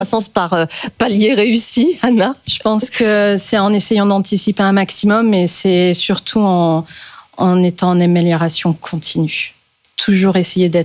croissance par palier réussi, Anna? Je pense que c'est en essayant d'anticiper un maximum, mais c'est surtout en étant en amélioration continue. Toujours essayer de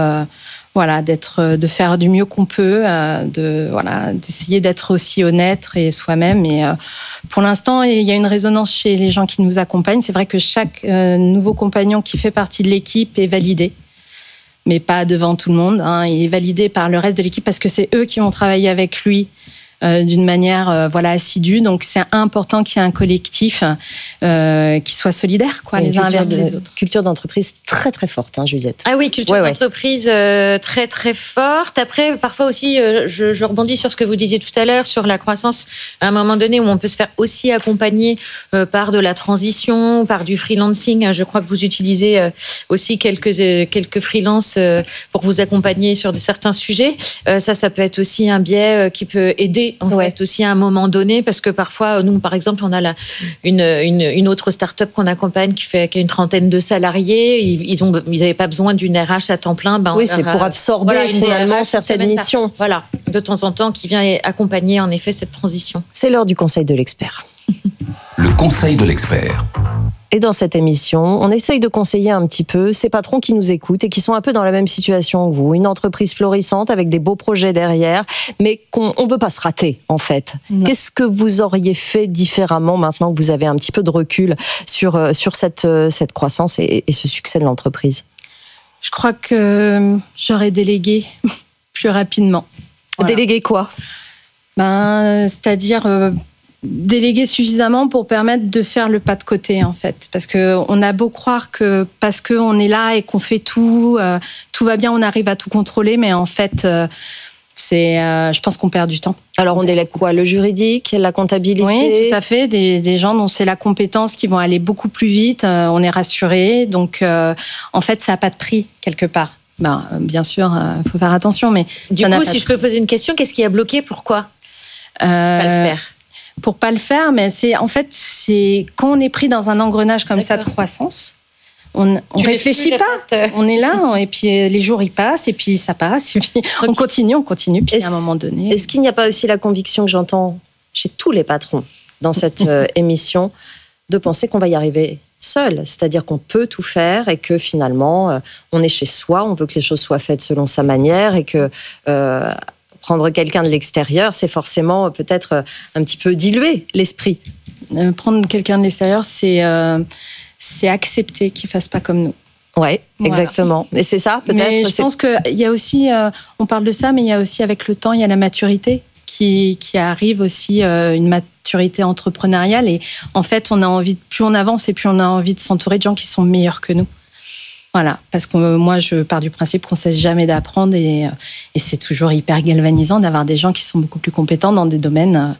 faire du mieux qu'on peut, d'essayer d'être aussi honnête et soi-même. Et pour l'instant, il y a une résonance chez les gens qui nous accompagnent. C'est vrai que chaque nouveau compagnon qui fait partie de l'équipe est validé, mais pas devant tout le monde. Il est validé par le reste de l'équipe parce que c'est eux qui vont travailler avec lui d'une manière assidue. Donc c'est important qu'il y ait un collectif qui soit solidaire, les uns avec les autres. Culture d'entreprise très très forte, Juliette. Ah oui, culture d'entreprise très très forte. Après, parfois aussi, je rebondis sur ce que vous disiez tout à l'heure sur la croissance. À un moment donné où on peut se faire aussi accompagner par de la transition, par du freelancing. Je crois que vous utilisez aussi quelques freelances pour vous accompagner sur certains sujets. Ça peut être aussi un biais qui peut aider en fait aussi à un moment donné, parce que parfois nous par exemple on a une autre start-up qu'on accompagne qui a une trentaine de salariés, ils n'avaient pas besoin d'une RH à temps plein. C'est pour absorber finalement certaines missions. Voilà, de temps en temps qui vient accompagner en effet cette transition. C'est l'heure du conseil de l'expert. Le conseil de l'expert. Et dans cette émission, on essaye de conseiller un petit peu ces patrons qui nous écoutent et qui sont un peu dans la même situation que vous. Une entreprise florissante avec des beaux projets derrière, mais qu'on ne veut pas se rater, en fait. Non. Qu'est-ce que vous auriez fait différemment maintenant que vous avez un petit peu de recul sur cette croissance et ce succès de l'entreprise? Je crois que j'aurais délégué plus rapidement. Voilà. Déléguer quoi? C'est-à-dire... déléguer suffisamment pour permettre de faire le pas de côté, en fait. Parce qu'on a beau croire que parce qu'on est là et qu'on fait tout va bien, on arrive à tout contrôler, mais en fait, je pense qu'on perd du temps. Alors, on délègue quoi? Le juridique, la comptabilité? Oui, tout à fait. Des gens dont c'est la compétence qui vont aller beaucoup plus vite. On est rassuré. Donc, en fait, ça n'a pas de prix, quelque part. Bien sûr, faut faire attention, mais... Du coup, si je peux poser une question, qu'est-ce qui a bloqué? Pourquoi pas le faire? Pour pas le faire, mais c'est quand on est pris dans un engrenage comme ça de croissance, on réfléchit pas. On est là, et puis les jours ils passent, et puis ça passe, et puis on continue, puis à un moment donné. Est-ce qu'il n'y a pas aussi la conviction que j'entends chez tous les patrons dans cette émission de penser qu'on va y arriver seul, c'est-à-dire qu'on peut tout faire et que finalement on est chez soi, on veut que les choses soient faites selon sa manière et que prendre quelqu'un de l'extérieur, c'est forcément peut-être un petit peu diluer l'esprit. Prendre quelqu'un de l'extérieur, c'est accepter qu'il ne fasse pas comme nous. Oui, exactement. Et c'est ça, peut-être. Mais je pense qu'il y a aussi, on parle de ça, mais il y a aussi avec le temps, il y a la maturité qui arrive aussi, une maturité entrepreneuriale. Et en fait, plus on avance et plus on a envie de s'entourer de gens qui sont meilleurs que nous. Voilà, parce que moi, je pars du principe qu'on ne cesse jamais d'apprendre et c'est toujours hyper galvanisant d'avoir des gens qui sont beaucoup plus compétents dans des domaines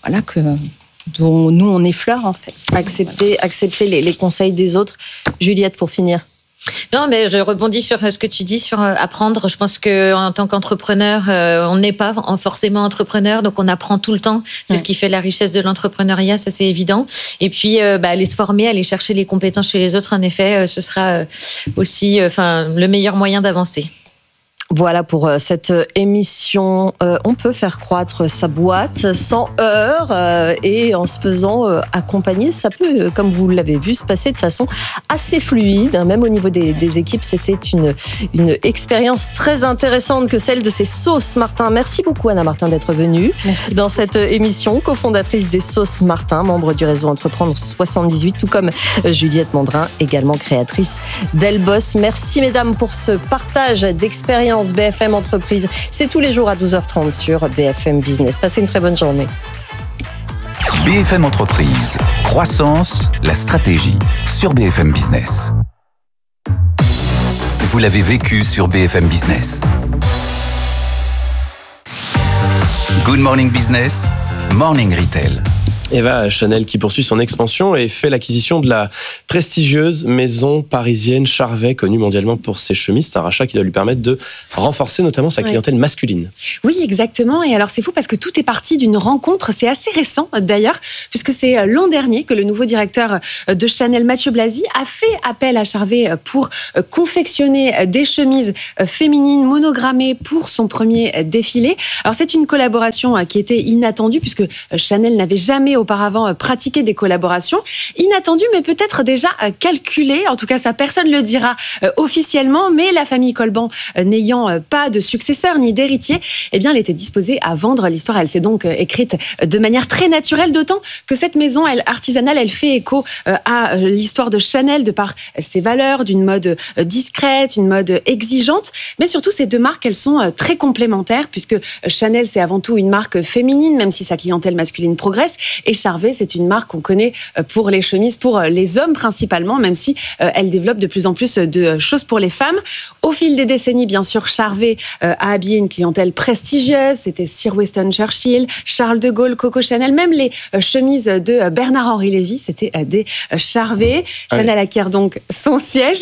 dont nous, on effleure, en fait. Accepter les conseils des autres. Juliette, pour finir. Non, mais je rebondis sur ce que tu dis sur apprendre. Je pense qu'en tant qu'entrepreneur, on n'est pas forcément entrepreneur, donc on apprend tout le temps. C'est ce qui fait la richesse de l'entrepreneuriat, ça c'est évident. Et puis, aller se former, aller chercher les compétences chez les autres, en effet, ce sera aussi le meilleur moyen d'avancer. Voilà pour cette émission. On peut faire croître sa boîte sans heurts et en se faisant accompagner. Ça peut, comme vous l'avez vu, se passer de façon assez fluide. Même au niveau des équipes, c'était une expérience très intéressante que celle de ces Sauces Martin. Merci beaucoup Anna Martin d'être venue dans cette émission, cofondatrice des Sauces Martin, membre du réseau Entreprendre 78, tout comme Juliette Mandrin, également créatrice d'Elboss. Merci mesdames pour ce partage d'expérience. BFM Entreprise, c'est tous les jours à 12h30 sur BFM Business. Passez une très bonne journée. BFM Entreprise, croissance, la stratégie sur BFM Business. Vous l'avez vécu sur BFM Business. Good Morning Business, Morning Retail. Eva, Chanel qui poursuit son expansion et fait l'acquisition de la prestigieuse maison parisienne Charvet, connue mondialement pour ses chemises. C'est un rachat qui doit lui permettre de renforcer notamment sa clientèle masculine. Oui, exactement. Et alors c'est fou parce que tout est parti d'une rencontre, c'est assez récent d'ailleurs, puisque c'est l'an dernier que le nouveau directeur de Chanel, Mathieu Blazy, a fait appel à Charvet pour confectionner des chemises féminines monogrammées pour son premier défilé. Alors c'est une collaboration qui était inattendue puisque Chanel n'avait jamais auparavant pratiqué des collaborations. Inattendue mais peut-être déjà calculée, en tout cas ça personne le dira officiellement, mais la famille Colban n'ayant pas de successeur ni d'héritier, eh bien elle était disposée à vendre l'histoire. Elle s'est donc écrite de manière très naturelle, d'autant que cette maison artisanale, elle fait écho à l'histoire de Chanel de par ses valeurs, d'une mode discrète, une mode exigeante, mais surtout ces deux marques, elles sont très complémentaires puisque Chanel, c'est avant tout une marque féminine, même si sa clientèle masculine progresse, et Charvet, c'est une marque qu'on connaît pour les chemises, pour les hommes principalement, même si elle développe de plus en plus de choses pour les femmes. Au fil des décennies, bien sûr, Charvet a habillé une clientèle prestigieuse, c'était Sir Winston Churchill, Charles de Gaulle, Coco Chanel, même les chemises de Bernard-Henri Lévy, c'était des Charvet. Chanel acquiert donc son siège,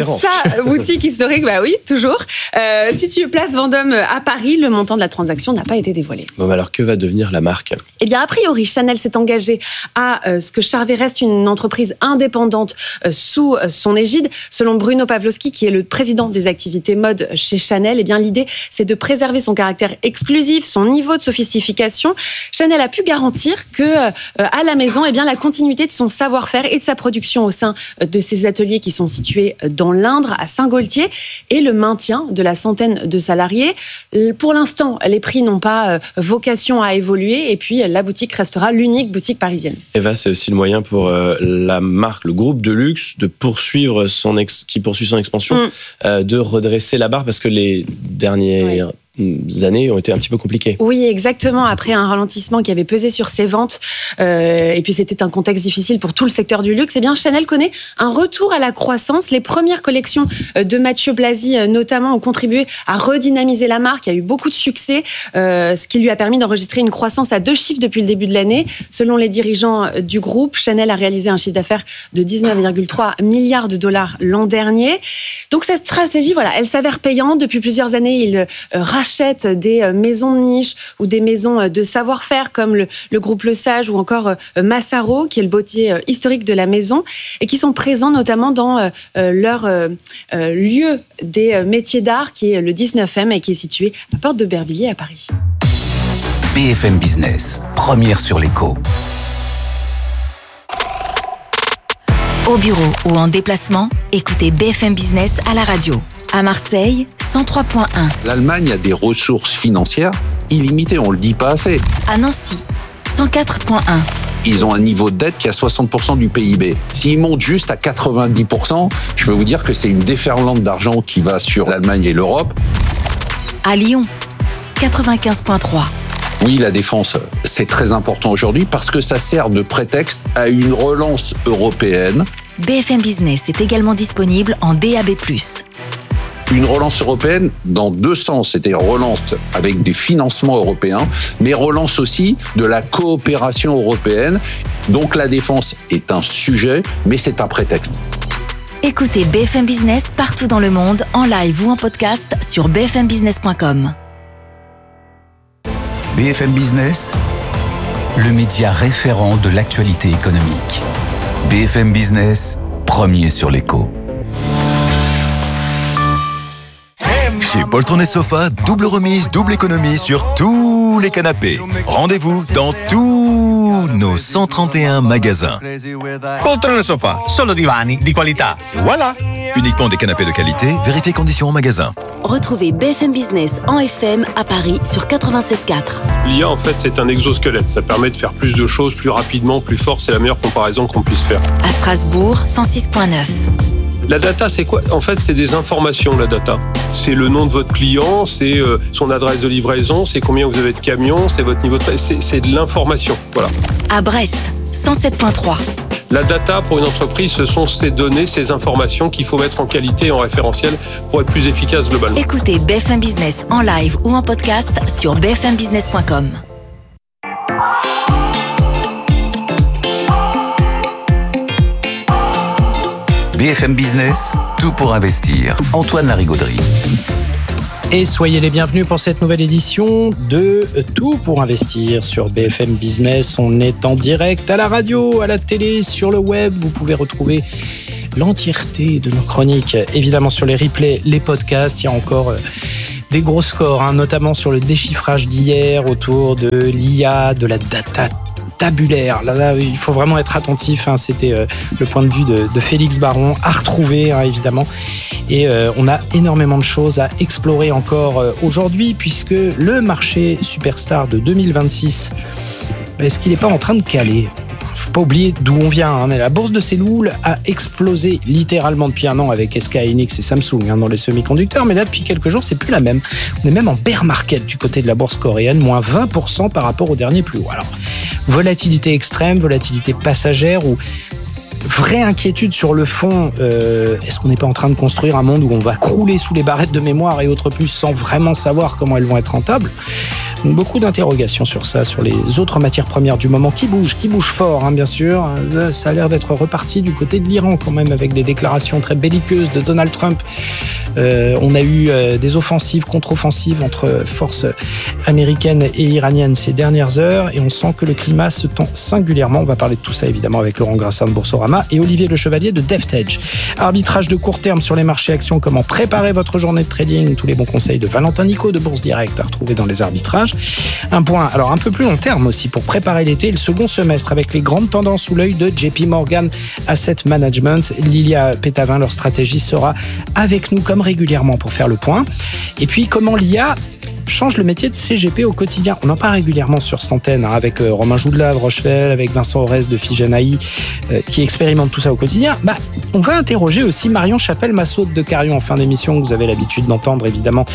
sa boutique historique, bah oui, toujours. Située place Vendôme à Paris, le montant de la transaction n'a pas été dévoilé. Bon, alors que va devenir la marque ? Eh bien, a priori, Chanel s'est engagée à ce que Charvet reste une entreprise indépendante sous son égide. Selon Bruno Pavlovski, qui est le président des activités mode chez Chanel, eh bien, l'idée, c'est de préserver son caractère exclusif, son niveau de sophistication. Chanel a pu garantir que, à la maison, eh bien, la continuité de son savoir-faire et de sa production au sein de ses ateliers qui sont situés dans l'Indre, à Saint-Gaultier, et le maintien de la centaine de salariés. Pour l'instant, les prix n'ont pas vocation à évoluer, et puis la boutique restera l'unique boutique parisienne. Eva, c'est aussi le moyen pour la marque, le groupe de luxe, de poursuivre qui poursuit son expansion, de redresser la barre, parce que les dernières années ont été un petit peu compliquées. Oui, exactement. Après un ralentissement qui avait pesé sur ses ventes, et puis c'était un contexte difficile pour tout le secteur du luxe, eh bien Chanel connaît un retour à la croissance. Les premières collections de Mathieu Blazy, notamment, ont contribué à redynamiser la marque. Il y a eu beaucoup de succès, ce qui lui a permis d'enregistrer une croissance à 2 chiffres depuis le début de l'année. Selon les dirigeants du groupe, Chanel a réalisé un chiffre d'affaires de 19,3 milliards de dollars l'an dernier. Donc cette stratégie, voilà, elle s'avère payante. Depuis plusieurs années, il rachètent des maisons de niche ou des maisons de savoir-faire comme le groupe Le Sage ou encore Massaro, qui est le bottier historique de la maison, et qui sont présents notamment dans leur lieu des métiers d'art, qui est le 19e et qui est situé à Porte de Bervilliers à Paris. BFM Business, première sur l'écho. Au bureau ou en déplacement, écoutez BFM Business à la radio. À Marseille, 103.1. L'Allemagne a des ressources financières illimitées, on ne le dit pas assez. À Nancy, 104.1. Ils ont un niveau de dette qui a 60% du PIB. S'ils montent juste à 90%, je peux vous dire que c'est une déferlante d'argent qui va sur l'Allemagne et l'Europe. À Lyon, 95.3. Oui, la défense, c'est très important aujourd'hui parce que ça sert de prétexte à une relance européenne. BFM Business est également disponible en DAB+. Une relance européenne dans 2 sens, c'est-à-dire relance avec des financements européens, mais relance aussi de la coopération européenne. Donc la défense est un sujet, mais c'est un prétexte. Écoutez BFM Business partout dans le monde, en live ou en podcast sur bfmbusiness.com. BFM Business, le média référent de l'actualité économique. BFM Business, premier sur l'écho. Chez Poltron & Sofa, double remise, double économie sur tous les canapés. Rendez-vous dans tous nos 131 magasins. Poltron & Sofa, solo divani di qualità. Voilà. Uniquement des canapés de qualité, vérifiez conditions en magasin. Retrouvez BFM Business en FM à Paris sur 96.4. L'IA, en fait, c'est un exosquelette. Ça permet de faire plus de choses plus rapidement, plus fort. C'est la meilleure comparaison qu'on puisse faire. À Strasbourg, 106.9. La data, c'est quoi ? En fait, c'est des informations, la data. C'est le nom de votre client, c'est son adresse de livraison, c'est combien vous avez de camions, c'est votre niveau de... C'est de l'information, voilà. À Brest, 107.3. La data, pour une entreprise, ce sont ces données, ces informations qu'il faut mettre en qualité et en référentiel pour être plus efficace globalement. Écoutez BFM Business en live ou en podcast sur bfmbusiness.com. BFM Business, tout pour investir. Antoine Larigauderie. Et soyez les bienvenus pour cette nouvelle édition de Tout pour investir sur BFM Business. On est en direct à la radio, à la télé, sur le web. Vous pouvez retrouver l'entièreté de nos chroniques, évidemment sur les replays, les podcasts. Il y a encore des gros scores, notamment sur le déchiffrage d'hier autour de l'IA, de la data tabulaire. Là, il faut vraiment être attentif. C'était le point de vue de Félix Baron à retrouver, évidemment. Et on a énormément de choses à explorer encore aujourd'hui, puisque le marché superstar de 2026, est-ce qu'il n'est pas en train de caler ? Faut pas oublier d'où on vient, mais la bourse de Séoul a explosé littéralement depuis un an avec SK Hynix et Samsung dans les semi-conducteurs, mais là depuis quelques jours c'est plus la même. On est même en bear market du côté de la bourse coréenne, moins 20% par rapport au dernier plus haut. Alors, volatilité extrême, volatilité passagère ou vraie inquiétude sur le fond. Est-ce qu'on n'est pas en train de construire un monde où on va crouler sous les barrettes de mémoire et autres puces sans vraiment savoir comment elles vont être rentables ? Beaucoup d'interrogations sur ça, sur les autres matières premières du moment qui bougent fort, bien sûr. Ça a l'air d'être reparti du côté de l'Iran quand même, avec des déclarations très belliqueuses de Donald Trump. On a eu des offensives, contre-offensives entre forces américaines et iraniennes ces dernières heures, et on sent que le climat se tend singulièrement. On va parler de tout ça évidemment avec Laurent Grassin de Boursorama et Olivier Le Chevalier de DevTech. Arbitrage de court terme sur les marchés actions, comment préparer votre journée de trading, tous les bons conseils de Valentin Nico de Bourse Direct à retrouver dans les arbitrages. Un point, alors un peu plus long terme aussi, pour préparer l'été, le second semestre, avec les grandes tendances sous l'œil de JP Morgan Asset Management. Lilia Pétavin, leur stratégiste, sera avec nous comme régulièrement pour faire le point. Et puis, comment l'IA change le métier de CGP au quotidien. On en parle régulièrement sur cette antenne, avec Romain Joudela de Rochefel, avec Vincent Aurès de Figanaï, qui expérimente tout ça au quotidien. On va interroger aussi Marion Chapelle-Massaud de Carion en fin d'émission, que vous avez l'habitude d'entendre évidemment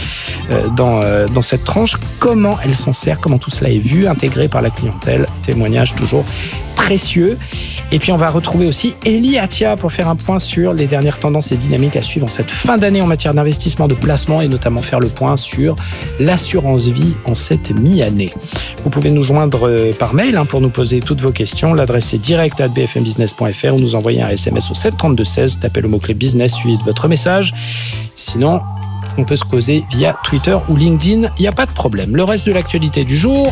dans cette tranche. Comment elle s'en sert, comment tout cela est vu, intégré par la clientèle. Témoignage toujours précieux. Et puis on va retrouver aussi Elie Attia pour faire un point sur les dernières tendances et dynamiques à suivre en cette fin d'année en matière d'investissement, de placement, et notamment faire le point sur l'assurance vie en cette mi-année. Vous pouvez nous joindre par mail pour nous poser toutes vos questions. L'adresse est direct@bfmbusiness.fr ou nous envoyer un SMS au 732-16. Tapez le mot-clé business suivi de votre message. Sinon, on peut se causer via Twitter ou LinkedIn. Il n'y a pas de problème. Le reste de l'actualité du jour.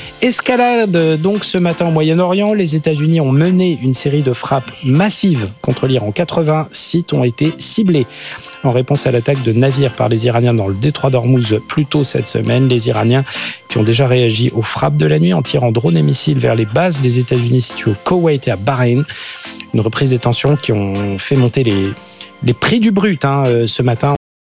Escalade donc ce matin au Moyen-Orient. Les États-Unis ont mené une série de frappes massives contre l'Iran. 80 sites ont été ciblés en réponse à l'attaque de navires par les Iraniens dans le détroit d'Ormuz plus tôt cette semaine. Les Iraniens qui ont déjà réagi aux frappes de la nuit en tirant drones et missiles vers les bases des États-Unis situées au Koweït et à Bahreïn. Une reprise des tensions qui ont fait monter les prix du brut ce matin.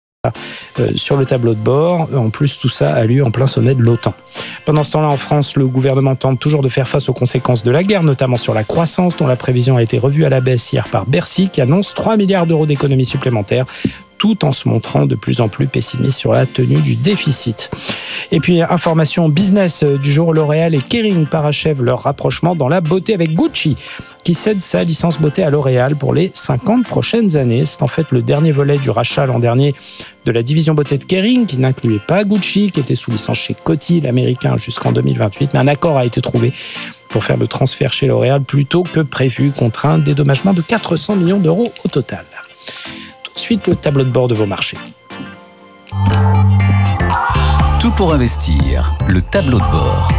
Sur le tableau de bord. En plus, tout ça a lieu en plein sommet de l'OTAN. Pendant ce temps-là, en France, le gouvernement tente toujours de faire face aux conséquences de la guerre, notamment sur la croissance, dont la prévision a été revue à la baisse hier par Bercy, qui annonce 3 milliards d'euros d'économies supplémentaires, tout en se montrant de plus en plus pessimiste sur la tenue du déficit. Et puis, information business du jour, L'Oréal et Kering parachèvent leur rapprochement dans la beauté avec Gucci, qui cède sa licence beauté à L'Oréal pour les 50 prochaines années. C'est en fait le dernier volet du rachat l'an dernier de la division beauté de Kering, qui n'incluait pas Gucci, qui était sous licence chez Coty, l'américain, jusqu'en 2028. Mais un accord a été trouvé pour faire le transfert chez L'Oréal plus tôt que prévu, contre un dédommagement de 400 millions d'euros au total. Tout de suite, le tableau de bord de vos marchés. Tout pour investir, le tableau de bord.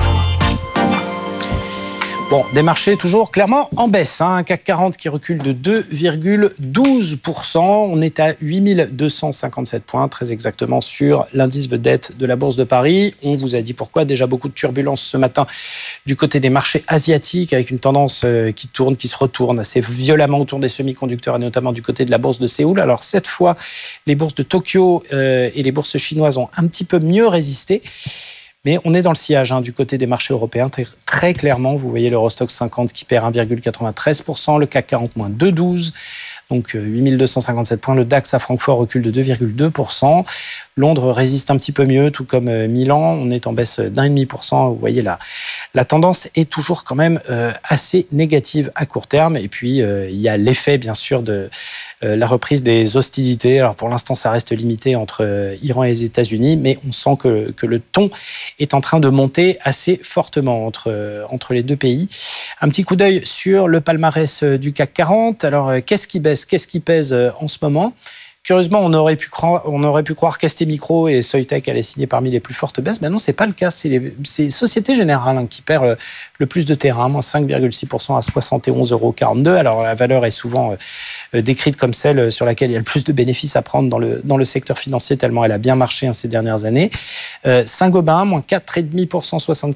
Bon, des marchés toujours clairement en baisse. Un CAC 40 qui recule de 2,12%. On est à 8257 points, très exactement, sur l'indice vedette de la Bourse de Paris. On vous a dit pourquoi. Déjà beaucoup de turbulences ce matin du côté des marchés asiatiques, avec une tendance qui tourne, qui se retourne assez violemment autour des semi-conducteurs, et notamment du côté de la Bourse de Séoul. Alors cette fois, les bourses de Tokyo et les bourses chinoises ont un petit peu mieux résisté. Mais on est dans le sillage du côté des marchés européens, très clairement. Vous voyez l'Eurostoxx 50 qui perd 1,93%, le CAC 40 moins 2,12%, donc 8257 points. Le DAX à Francfort recule de 2,2%. Londres résiste un petit peu mieux, tout comme Milan. On est en baisse d'1,5%. Vous voyez, la tendance est toujours quand même assez négative à court terme. Et puis, il y a l'effet, bien sûr, de la reprise des hostilités. Alors, pour l'instant, ça reste limité entre Iran et les États-Unis, mais on sent que le ton est en train de monter assez fortement entre les deux pays. Un petit coup d'œil sur le palmarès du CAC 40. Alors, qu'est-ce qui baisse, qu'est-ce qui pèse en ce moment ? Curieusement, on aurait pu croire qu'STMicro et Soitec allaient signer parmi les plus fortes baisses. Ben non, c'est pas le cas. C'est Société Générale qui perd le plus de terrain, moins 5,6% à 71,42 €. Alors, la valeur est souvent décrite comme celle sur laquelle il y a le plus de bénéfices à prendre dans le secteur financier, tellement elle a bien marché ces dernières années. Saint-Gobain, moins 4,5%,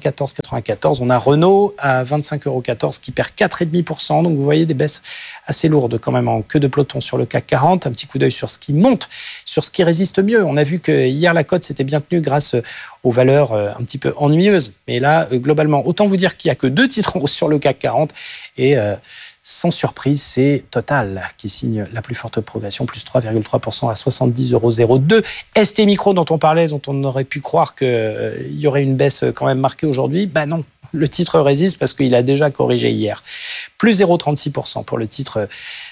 74,94. On a Renault à 25,14 € qui perd 4,5%. Donc, vous voyez des baisses assez lourdes quand même en queue de peloton sur le CAC 40. Un petit coup d'œil sur ce qui monte, sur ce qui résiste mieux. On a vu que hier, la cote s'était bien tenue grâce aux valeurs un petit peu ennuyeuses. Mais là, globalement, autant vous dire qu'il n'y a que 2 titres sur le CAC 40. Et sans surprise, c'est Total qui signe la plus forte progression, plus 3,3% à 70,02 €. STMicro, dont on parlait, dont on aurait pu croire qu'il y aurait une baisse quand même marquée aujourd'hui, ben non. Le titre résiste parce qu'il a déjà corrigé hier. Plus 0,36% pour le titre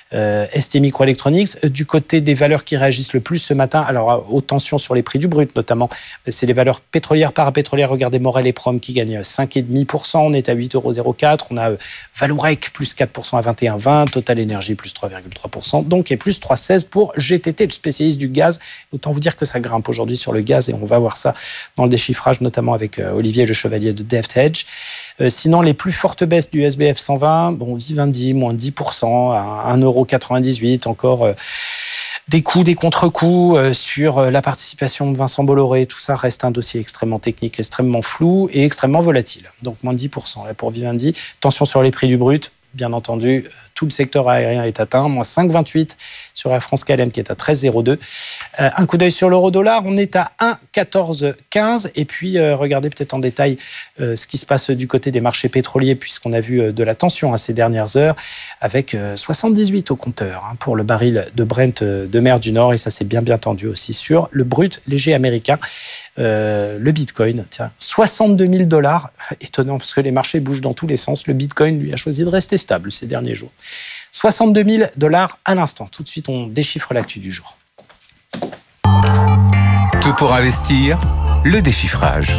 STMicroelectronics. Du côté des valeurs qui réagissent le plus ce matin, alors aux tensions sur les prix du brut notamment, c'est les valeurs pétrolières, parapétrolières. Regardez Morel et Prom qui gagnent 5,5%. On est à 8,04 €. On a Vallourec plus 4% à 21,20 €. Total Energy plus 3,3%. Donc, et plus 3,16 € pour GTT, le spécialiste du gaz. Autant vous dire que ça grimpe aujourd'hui sur le gaz et on va voir ça dans le déchiffrage, notamment avec Olivier Le Chevalier de DevTedge. Sinon, les plus fortes baisses du SBF 120, bon, Vivendi, moins 10% à 1,98 €. Encore des coups, des contre-coups sur la participation de Vincent Bolloré. Tout ça reste un dossier extrêmement technique, extrêmement flou et extrêmement volatile. Donc, moins 10% là pour Vivendi. Tension sur les prix du brut. Bien entendu, tout le secteur aérien est atteint. Moins 5,28 sur Air France-KLM qui est à 13,02. Un coup d'œil sur l'euro-dollar, on est à 1,1415. Et puis, regardez peut-être en détail ce qui se passe du côté des marchés pétroliers, puisqu'on a vu de la tension ces dernières heures, avec 78 au compteur pour le baril de Brent de mer du Nord. Et ça s'est bien tendu aussi sur le brut léger américain. Le Bitcoin, tiens, 62 000 $. Étonnant, parce que les marchés bougent dans tous les sens. Le Bitcoin, lui, a choisi de rester stable ces derniers jours. 62 000 $ à l'instant. Tout de suite, on déchiffre l'actu du jour. Tout pour investir, le déchiffrage.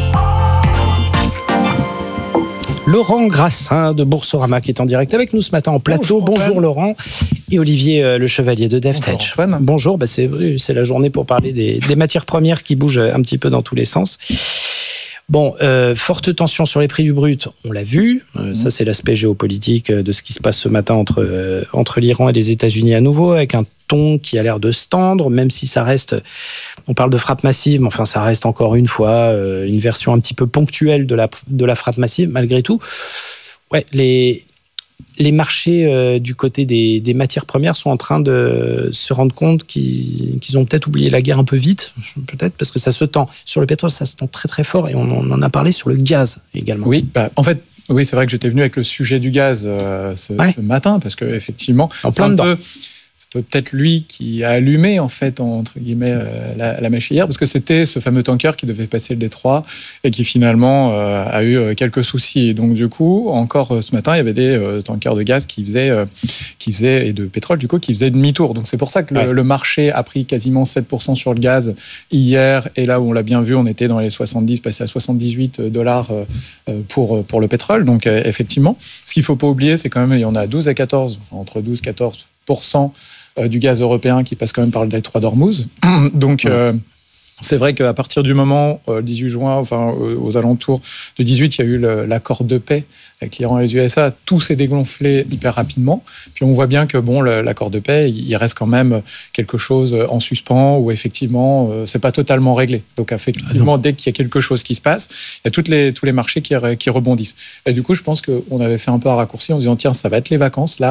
Laurent Grassin de Boursorama qui est en direct avec nous ce matin en plateau. Bonjour Laurent. Et Olivier Le Chevalier de DevTedge. Bonjour, c'est la journée pour parler des matières premières qui bougent un petit peu dans tous les sens. Bon, forte tension sur les prix du brut, on l'a vu. Ça, c'est l'aspect géopolitique de ce qui se passe ce matin entre l'Iran et les États-Unis à nouveau, avec un ton qui a l'air de se tendre, même si ça reste... On parle de frappe massive, mais enfin, ça reste encore une fois une version un petit peu ponctuelle de la frappe massive, malgré tout. Ouais, les marchés du côté des matières premières sont en train de se rendre compte qu'ils ont peut-être oublié la guerre un peu vite, peut-être, parce que ça se tend. Sur le pétrole, ça se tend très très fort, et on en a parlé sur le gaz également. Oui, en fait, oui, c'est vrai que j'étais venu avec le sujet du gaz ce matin, parce qu'effectivement, c'est peut-être lui qui a allumé, en fait, entre guillemets, la mèche hier, parce que c'était ce fameux tanker qui devait passer le détroit et qui finalement a eu quelques soucis. Et donc, du coup, encore ce matin, il y avait des tankers de gaz qui faisaient, et de pétrole, du coup, qui faisaient demi-tour. Donc, c'est pour ça que le marché a pris quasiment 7% sur le gaz hier. Et là où on l'a bien vu, on était dans les 70, passé à 78 $ pour le pétrole. Donc, effectivement, ce qu'il ne faut pas oublier, c'est quand même, il y en a 12 à 14, entre 12 et 14% du gaz européen qui passe quand même par le détroit d'Ormuz. Donc, c'est vrai qu'à partir du moment, le 18 juin, enfin, aux alentours de 18, il y a eu l'accord de paix avec l'Iran et les USA. Tout s'est dégonflé hyper rapidement. Puis on voit bien que l'accord de paix, il reste quand même quelque chose en suspens où effectivement, c'est pas totalement réglé. Donc effectivement, dès qu'il y a quelque chose qui se passe, il y a tous les marchés qui rebondissent. Et du coup, je pense qu'on avait fait un peu un raccourci en se disant, tiens, ça va être les vacances là,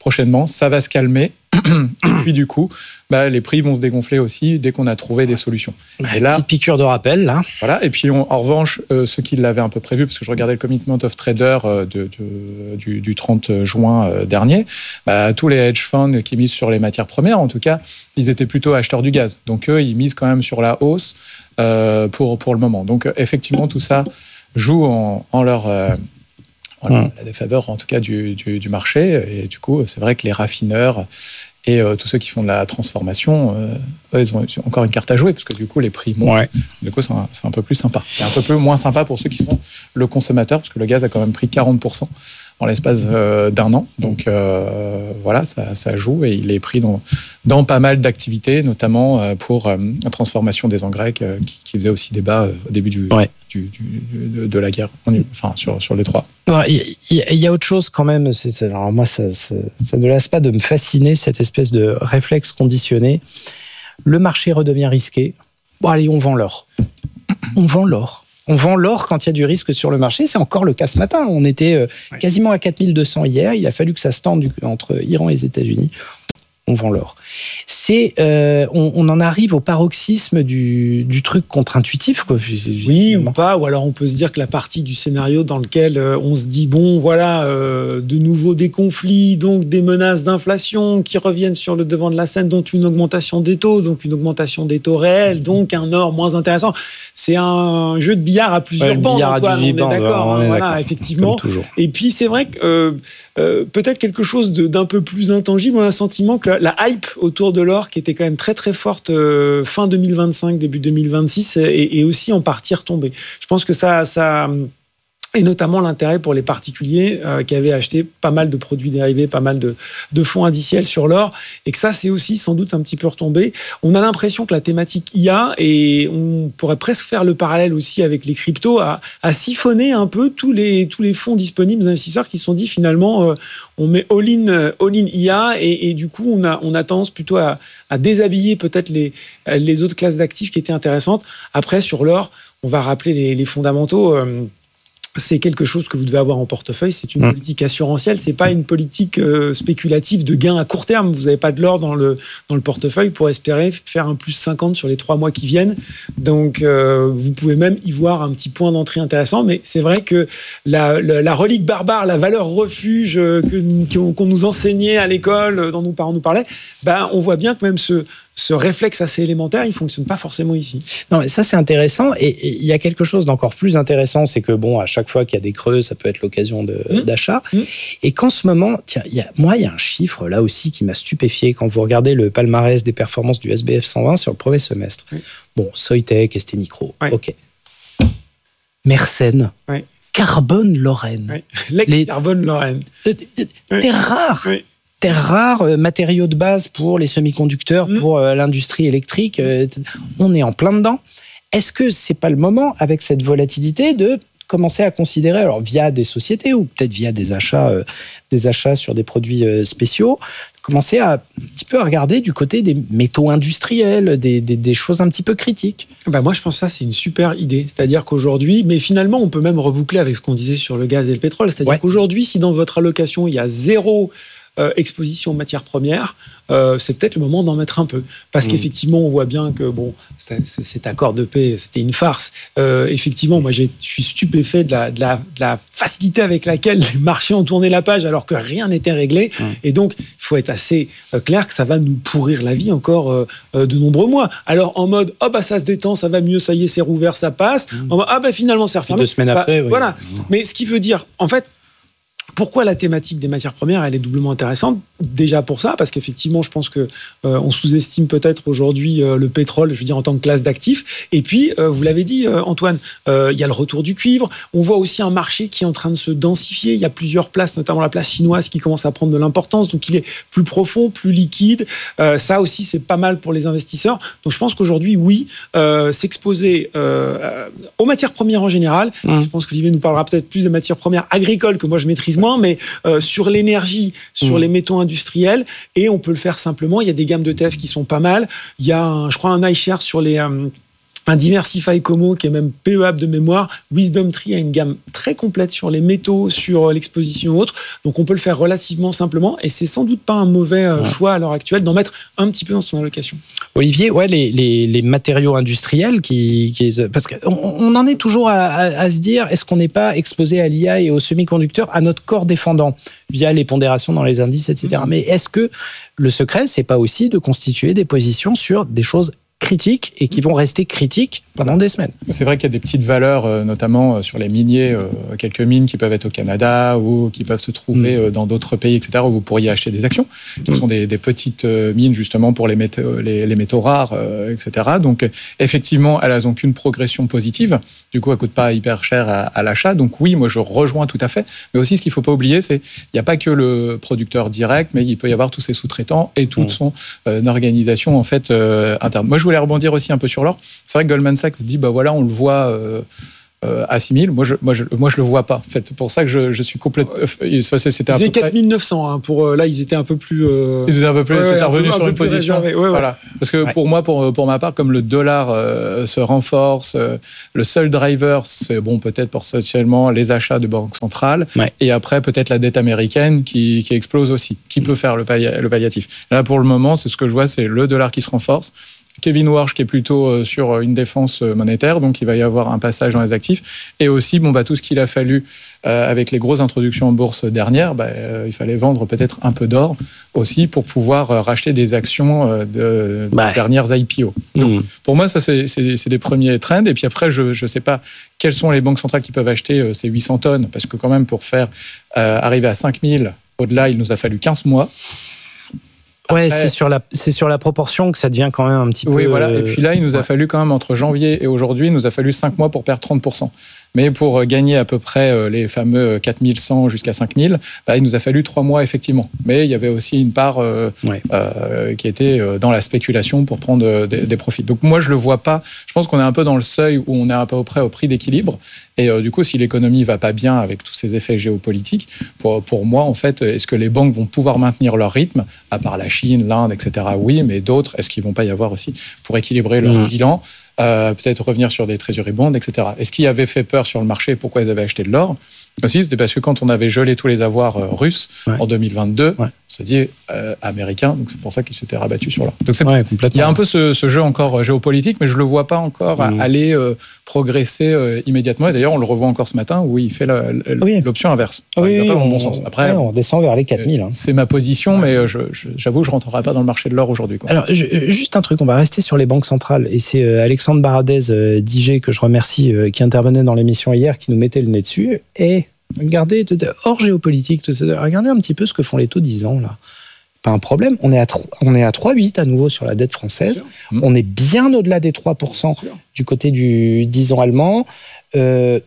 prochainement, ça va se calmer. Et puis du coup, les prix vont se dégonfler aussi dès qu'on a trouvé des solutions. Et là, petite piqûre de rappel, là. Voilà. Et puis en revanche, ceux qui l'avaient un peu prévu, parce que je regardais le Commitment of Trader du 30 juin dernier, tous les hedge funds qui misent sur les matières premières, en tout cas, ils étaient plutôt acheteurs du gaz. Donc eux, ils misent quand même sur la hausse pour le moment. Donc effectivement, tout ça joue en leur la défaveur, en tout cas, du marché. Et du coup, c'est vrai que les raffineurs et tous ceux qui font de la transformation, ils ont encore une carte à jouer, parce que du coup, les prix montent. Ouais. Du coup, c'est un peu plus sympa. C'est un peu plus moins sympa pour ceux qui sont le consommateur, parce que le gaz a quand même pris 40% en l'espace d'un an. Donc voilà, ça joue, et il est pris dans pas mal d'activités, notamment pour la transformation des engrais, qui faisait aussi débat au début de la guerre, sur les trois. Il y a autre chose quand même. Alors moi, ça ne lasse pas de me fasciner, cette espèce de réflexe conditionné. Le marché redevient risqué. Bon, allez, on vend l'or. On vend l'or quand il y a du risque sur le marché. C'est encore le cas ce matin. On était quasiment à 4200 hier. Il a fallu que ça se tende entre Iran et les États-Unis. On vend l'or. On en arrive au paroxysme du truc contre-intuitif, quoi. Oui, ou pas. Ou alors on peut se dire que la partie du scénario dans lequel on se dit, de nouveau des conflits, donc des menaces d'inflation qui reviennent sur le devant de la scène, donc une augmentation des taux, donc une augmentation des taux réels, donc un or moins intéressant. C'est un jeu de billard à plusieurs bandes, Antoine, on est d'accord. Voilà, effectivement. Et puis c'est vrai que peut-être quelque chose d'un peu plus intangible. On a le sentiment que la hype autour de l'or, qui était quand même très très forte fin 2025, début 2026, est aussi en partie retombée. Je pense que ça et notamment l'intérêt pour les particuliers qui avaient acheté pas mal de produits dérivés, pas mal de fonds indiciels sur l'or, et que ça, c'est aussi sans doute un petit peu retombé. On a l'impression que la thématique IA, et on pourrait presque faire le parallèle aussi avec les cryptos, a siphonné un peu tous les fonds disponibles aux investisseurs qui se sont dit finalement, on met all-in IA, et du coup, on a tendance plutôt à déshabiller peut-être les autres classes d'actifs qui étaient intéressantes. Après, sur l'or, on va rappeler les fondamentaux. C'est quelque chose que vous devez avoir en portefeuille. C'est une politique assurantielle. C'est pas une politique spéculative de gain à court terme. Vous n'avez pas de l'or dans le portefeuille pour espérer faire un plus 50 sur les 3 mois qui viennent. Donc, vous pouvez même y voir un petit point d'entrée intéressant. Mais c'est vrai que la relique barbare, la valeur refuge qu'on nous enseignait à l'école, dont nos parents nous parlaient, on voit bien que même ce réflexe assez élémentaire, il ne fonctionne pas forcément ici. Non, mais ça, c'est intéressant. Et il y a quelque chose d'encore plus intéressant, c'est que, à chaque fois qu'il y a des creux, ça peut être l'occasion d'achat. Et qu'en ce moment, il y a un chiffre, là aussi, qui m'a stupéfié quand vous regardez le palmarès des performances du SBF 120 sur le premier semestre. Soitec, ST Micro, OK. Mersenne, Carbone Lorraine. Carbone Lorraine. Terres rares, matériaux de base pour les semi-conducteurs, pour l'industrie électrique. On est en plein dedans. Est-ce que c'est pas le moment, avec cette volatilité, de commencer à considérer, alors via des sociétés ou peut-être via des achats sur des produits spéciaux, commencer un petit peu à regarder du côté des métaux industriels, des choses un petit peu critiques? Moi, je pense que ça, c'est une super idée. C'est-à-dire qu'aujourd'hui, mais finalement, on peut même reboucler avec ce qu'on disait sur le gaz et le pétrole. C'est-à-dire qu'aujourd'hui, si dans votre allocation, il y a 0 exposition aux matières premières, c'est peut-être le moment d'en mettre un peu. Parce qu'effectivement, on voit bien que cet accord de paix, c'était une farce. Effectivement, moi, je suis stupéfait de la facilité avec laquelle les marchés ont tourné la page alors que rien n'était réglé. Et donc, il faut être assez clair que ça va nous pourrir la vie encore de nombreux mois. Alors, en mode, ça se détend, ça va mieux, ça y est, c'est rouvert, ça passe. En mode, finalement, c'est refermé. 2 semaines après, voilà. Mais ce qui veut dire, en fait, pourquoi la thématique des matières premières, elle est doublement intéressante? Déjà pour ça, parce qu'effectivement, je pense que on sous-estime peut-être aujourd'hui le pétrole, je veux dire en tant que classe d'actifs. Et puis, vous l'avez dit, Antoine, il y a le retour du cuivre. On voit aussi un marché qui est en train de se densifier. Il y a plusieurs places, notamment la place chinoise, qui commence à prendre de l'importance. Donc, il est plus profond, plus liquide. Ça aussi, c'est pas mal pour les investisseurs. Donc, je pense qu'aujourd'hui, oui, s'exposer aux matières premières en général. Je pense qu'Olivier nous parlera peut-être plus des matières premières agricoles que moi je maîtrise moins, mais sur l'énergie, sur les métaux industriels, et on peut le faire simplement. Il y a des gammes d'ETF qui sont pas mal. Il y a, je crois, un iShare sur les un Diversify Como qui est même PEable de mémoire. Wisdom Tree a une gamme très complète sur les métaux, sur l'exposition et autres. Donc on peut le faire relativement simplement et c'est sans doute pas un mauvais choix à l'heure actuelle d'en mettre un petit peu dans son allocation. Olivier, les matériaux industriels parce qu'on en est toujours à se dire, est-ce qu'on n'est pas exposé à l'IA et aux semi-conducteurs, à notre corps défendant via les pondérations dans les indices, etc. Mais est-ce que le secret, c'est pas aussi de constituer des positions sur des choses critiques et qui vont rester critiques pendant des semaines? C'est vrai qu'il y a des petites valeurs, notamment sur les miniers, quelques mines qui peuvent être au Canada ou qui peuvent se trouver dans d'autres pays, etc., où vous pourriez acheter des actions, qui sont des petites mines justement pour les métaux rares, etc. Donc effectivement, elles n'ont qu'une progression positive. Du coup, elles ne coûtent pas hyper cher à l'achat. Donc oui, moi je rejoins tout à fait. Mais aussi, ce qu'il ne faut pas oublier, c'est qu'il n'y a pas que le producteur direct, mais il peut y avoir tous ses sous-traitants et toute son organisation en fait interne. Moi, je voulais rebondir aussi un peu sur l'or. C'est vrai que Goldman Sachs dit, bah voilà, on le voit à 6 000. Moi, je le vois pas. En fait, c'est pour ça que je suis complètement. C'était ils étaient 4 900. Hein, là, ils étaient un peu plus. Ils étaient un peu plus. C'était revenu sur une position. Voilà. Parce que pour moi, pour ma part, comme le dollar se renforce, le seul driver, c'est peut-être potentiellement les achats de banques centrales, et après peut-être la dette américaine qui explose aussi, qui peut faire le palliatif. Là, pour le moment, c'est ce que je vois, c'est le dollar qui se renforce. Kevin Warsh qui est plutôt sur une défense monétaire, donc il va y avoir un passage dans les actifs. Et aussi, tout ce qu'il a fallu avec les grosses introductions en bourse dernières, il fallait vendre peut-être un peu d'or aussi pour pouvoir racheter des actions de dernières IPO. Donc, pour moi, ça c'est des premiers trends. Et puis après, je ne sais pas quelles sont les banques centrales qui peuvent acheter ces 800 tonnes, parce que quand même pour faire arriver à 5000, au-delà, il nous a fallu 15 mois. Ouais, c'est sur la proportion que ça devient quand même un petit peu... Oui, voilà. Et puis là, il nous a fallu quand même, entre janvier et aujourd'hui, il nous a fallu 5 mois pour perdre 30%. Mais pour gagner à peu près les fameux 4100 jusqu'à 5000, il nous a fallu 3 mois, effectivement. Mais il y avait aussi une part qui était dans la spéculation pour prendre des profits. Donc moi, je le vois pas. Je pense qu'on est un peu dans le seuil où on est à peu près au prix d'équilibre. Et du coup, si l'économie va pas bien avec tous ces effets géopolitiques, pour moi, en fait, est-ce que les banques vont pouvoir maintenir leur rythme, à part la Chine, l'Inde, etc. Oui, mais d'autres, est-ce qu'ils vont pas y avoir aussi pour équilibrer leur bilan? Peut-être revenir sur des treasury bonds, etc. Et ce qui avait fait peur sur le marché, pourquoi ils avaient acheté de l'or aussi, c'était parce que quand on avait gelé tous les avoirs russes en 2022, on s'est dit américains, donc c'est pour ça qu'ils s'étaient rabattus sur l'or. Donc il y a un peu ce jeu encore géopolitique, mais je le vois pas encore aller progresser immédiatement. Et d'ailleurs, on le revoit encore ce matin où il fait l'option inverse. Il va pas dans le bon sens. Après, on descend vers les 4000. C'est ma position, mais j'avoue que je rentrerai pas dans le marché de l'or aujourd'hui. Alors, juste un truc, on va rester sur les banques centrales. Et c'est Alexandre Baradez d'IG, que je remercie, qui intervenait dans l'émission hier, qui nous mettait le nez dessus. Et regardez, hors géopolitique, regardez un petit peu ce que font les taux 10 ans, là. Pas un problème. On est à 3,8 à nouveau sur la dette française. On est bien au-delà des 3% du côté du 10 ans allemand. La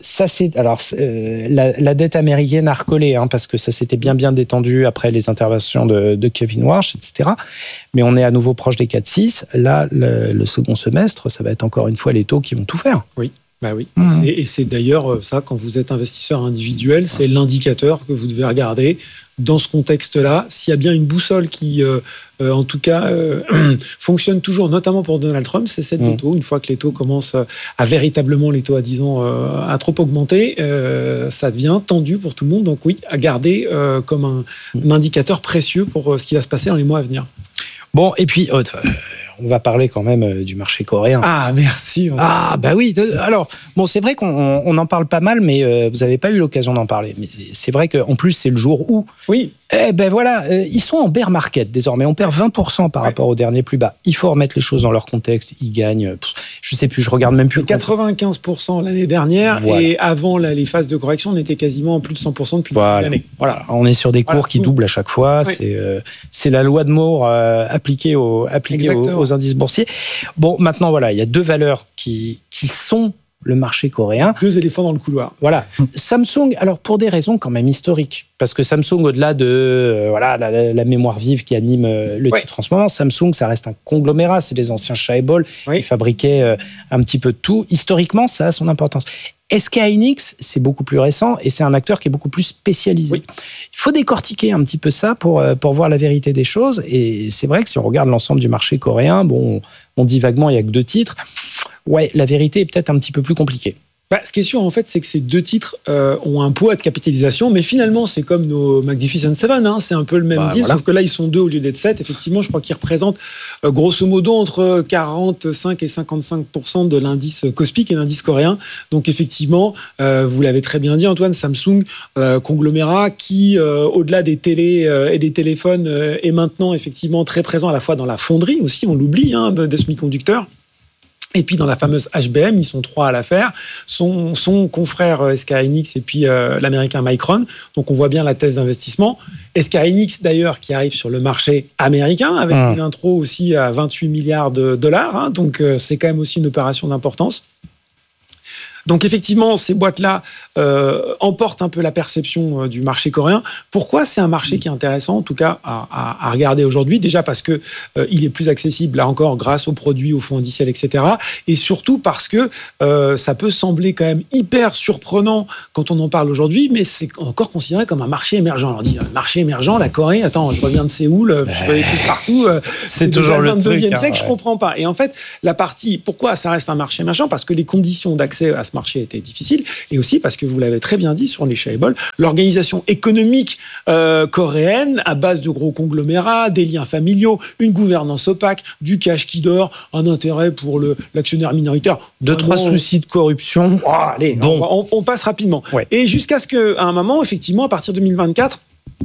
dette américaine a recollé, parce que ça s'était bien détendu après les interventions de Kevin Warsh, etc. Mais on est à nouveau proche des 4,6. Là, le second semestre, ça va être encore une fois les taux qui vont tout faire. Oui. Oui. Et c'est d'ailleurs ça, quand vous êtes investisseur individuel, c'est l'indicateur que vous devez regarder. Dans ce contexte-là, s'il y a bien une boussole qui, en tout cas, fonctionne toujours, notamment pour Donald Trump, c'est celle des taux. Une fois que les taux commencent à véritablement, les taux à 10 ans, à trop augmenter, ça devient tendu pour tout le monde. Donc oui, à garder comme un indicateur précieux pour ce qui va se passer dans les mois à venir. Bon, et puis... on va parler quand même du marché coréen. Ah, merci. Ah, bah oui. Alors, c'est vrai qu'on en parle pas mal, mais vous n'avez pas eu l'occasion d'en parler. Mais c'est vrai qu'en plus, c'est le jour où... Oui. Ils sont en bear market désormais. On perd 20% par rapport au dernier plus bas. Il faut remettre les choses dans leur contexte. Ils gagnent, je sais plus, je regarde même plus. 95% l'année dernière, et avant les phases de correction, on était quasiment en plus de 100% depuis l'année. Voilà. On est sur des cours qui doublent à chaque fois. Oui. C'est la loi de Moore appliquée aux indices boursiers. Bon, maintenant, il y a deux valeurs qui sont le marché coréen. Deux éléphants dans le couloir. Voilà. Samsung, alors pour des raisons quand même historiques, parce que Samsung, au-delà de la mémoire vive qui anime le titre en ce moment, Samsung, ça reste un conglomérat, c'est les anciens Shaibol, ils fabriquaient un petit peu de tout. Historiquement, ça a son importance. SK Hynix, c'est beaucoup plus récent et c'est un acteur qui est beaucoup plus spécialisé. Oui. Il faut décortiquer un petit peu ça pour voir la vérité des choses. Et c'est vrai que si on regarde l'ensemble du marché coréen, on dit vaguement il n'y a que 2 titres. ouais, la vérité est peut-être un petit peu plus compliquée. Ce qui est sûr, en fait, c'est que ces deux titres ont un poids de capitalisation, mais finalement, c'est comme nos Magnificent Seven, hein, c'est un peu le même deal, sauf que là, ils sont 2 au lieu d'être 7. Effectivement, je crois qu'ils représentent grosso modo entre 45 et 55% de l'indice Kospi, qui est l'indice coréen. Donc, effectivement, vous l'avez très bien dit, Antoine, Samsung, conglomérat qui, au-delà des télés et des téléphones, est maintenant effectivement très présent à la fois dans la fonderie aussi, on l'oublie, hein, des semi-conducteurs. Et puis dans la fameuse HBM, ils sont 3 à la faire, son confrère SK Hynix et puis l'américain Micron. Donc on voit bien la thèse d'investissement. SK Hynix d'ailleurs qui arrive sur le marché américain avec une intro aussi à 28 milliards de dollars. Hein, donc c'est quand même aussi une opération d'importance. Donc effectivement, ces boîtes-là emportent un peu la perception du marché coréen. Pourquoi c'est un marché qui est intéressant, en tout cas à regarder aujourd'hui? Déjà parce que il est plus accessible, là encore, grâce aux produits, aux fonds indiciels, etc. Et surtout parce que ça peut sembler quand même hyper surprenant quand on en parle aujourd'hui, mais c'est encore considéré comme un marché émergent. On dit marché émergent, la Corée, attends, je reviens de Séoul, je fais des trucs partout. C'est toujours le 22e siècle, je comprends pas. Et en fait, la partie, pourquoi ça reste un marché émergent? Parce que les conditions d'accès à ce marché étaient difficiles, et aussi parce que vous l'avez très bien dit sur les shareables, l'organisation économique coréenne, à base de gros conglomérats, des liens familiaux, une gouvernance opaque, du cash qui dort, un intérêt pour l'actionnaire minoritaire. 2-3 soucis de corruption. Oh, allez, bon. on passe rapidement. Ouais. Et jusqu'à ce qu'à un moment, effectivement, à partir de 2024,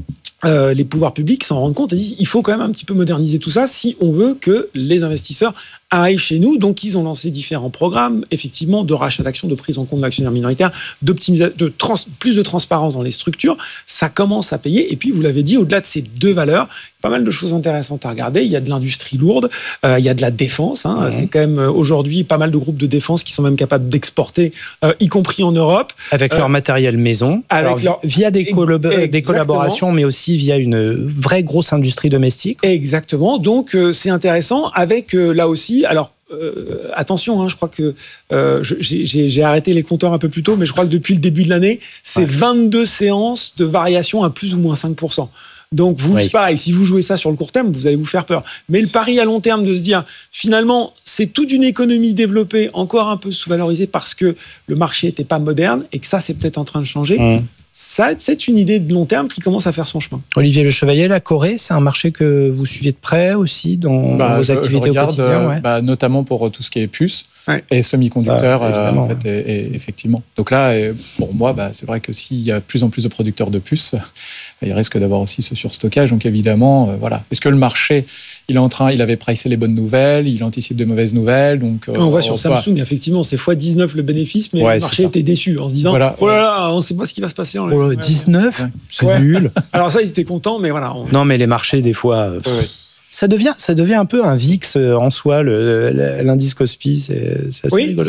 les pouvoirs publics s'en rendent compte et disent il faut quand même un petit peu moderniser tout ça si on veut que les investisseurs arrivent chez nous. Donc, ils ont lancé différents programmes, effectivement, de rachat d'actions, de prise en compte de l'actionnaire minoritaire, plus de transparence dans les structures. Ça commence à payer. Et puis, vous l'avez dit, au-delà de ces deux valeurs, pas mal de choses intéressantes à regarder. Il y a de l'industrie lourde, il y a de la défense. Hein. C'est quand même aujourd'hui pas mal de groupes de défense qui sont même capables d'exporter, y compris en Europe. Avec leur matériel maison, via des collaborations, mais aussi via une vraie grosse industrie domestique. Exactement. Donc, c'est intéressant avec, là aussi, alors, attention, hein, je crois que j'ai arrêté les compteurs un peu plus tôt, mais je crois que depuis le début de l'année, c'est 22 séances de variation à plus ou moins 5%. Donc, c'est pareil, si vous jouez ça sur le court terme, vous allez vous faire peur. Mais le pari à long terme de se dire, finalement, c'est toute une économie développée, encore un peu sous-valorisée parce que le marché n'était pas moderne et que ça, c'est peut-être en train de changer. Ça, c'est une idée de long terme qui commence à faire son chemin. Olivier Le Chevalier, la Corée, c'est un marché que vous suivez de près aussi dans vos activités au quotidien, notamment pour tout ce qui est puces et semi-conducteurs, en fait, et effectivement. Donc là, pour moi, c'est vrai que s'il y a de plus en plus de producteurs de puces, il risque d'avoir aussi ce surstockage. Donc évidemment, voilà. Est-ce que le marché, il avait pricé les bonnes nouvelles, il anticipe de mauvaises nouvelles, donc on voit sur Samsung, effectivement, c'est x19 le bénéfice, mais le marché était déçu en se disant, oh là là, on ne sait pas ce qui va se passer. 19, c'est nul. Alors ça, ils étaient contents, mais voilà. Non, mais les marchés, des fois... Ça devient un peu un VIX en soi, l'indice Kospi, c'est assez rigolo.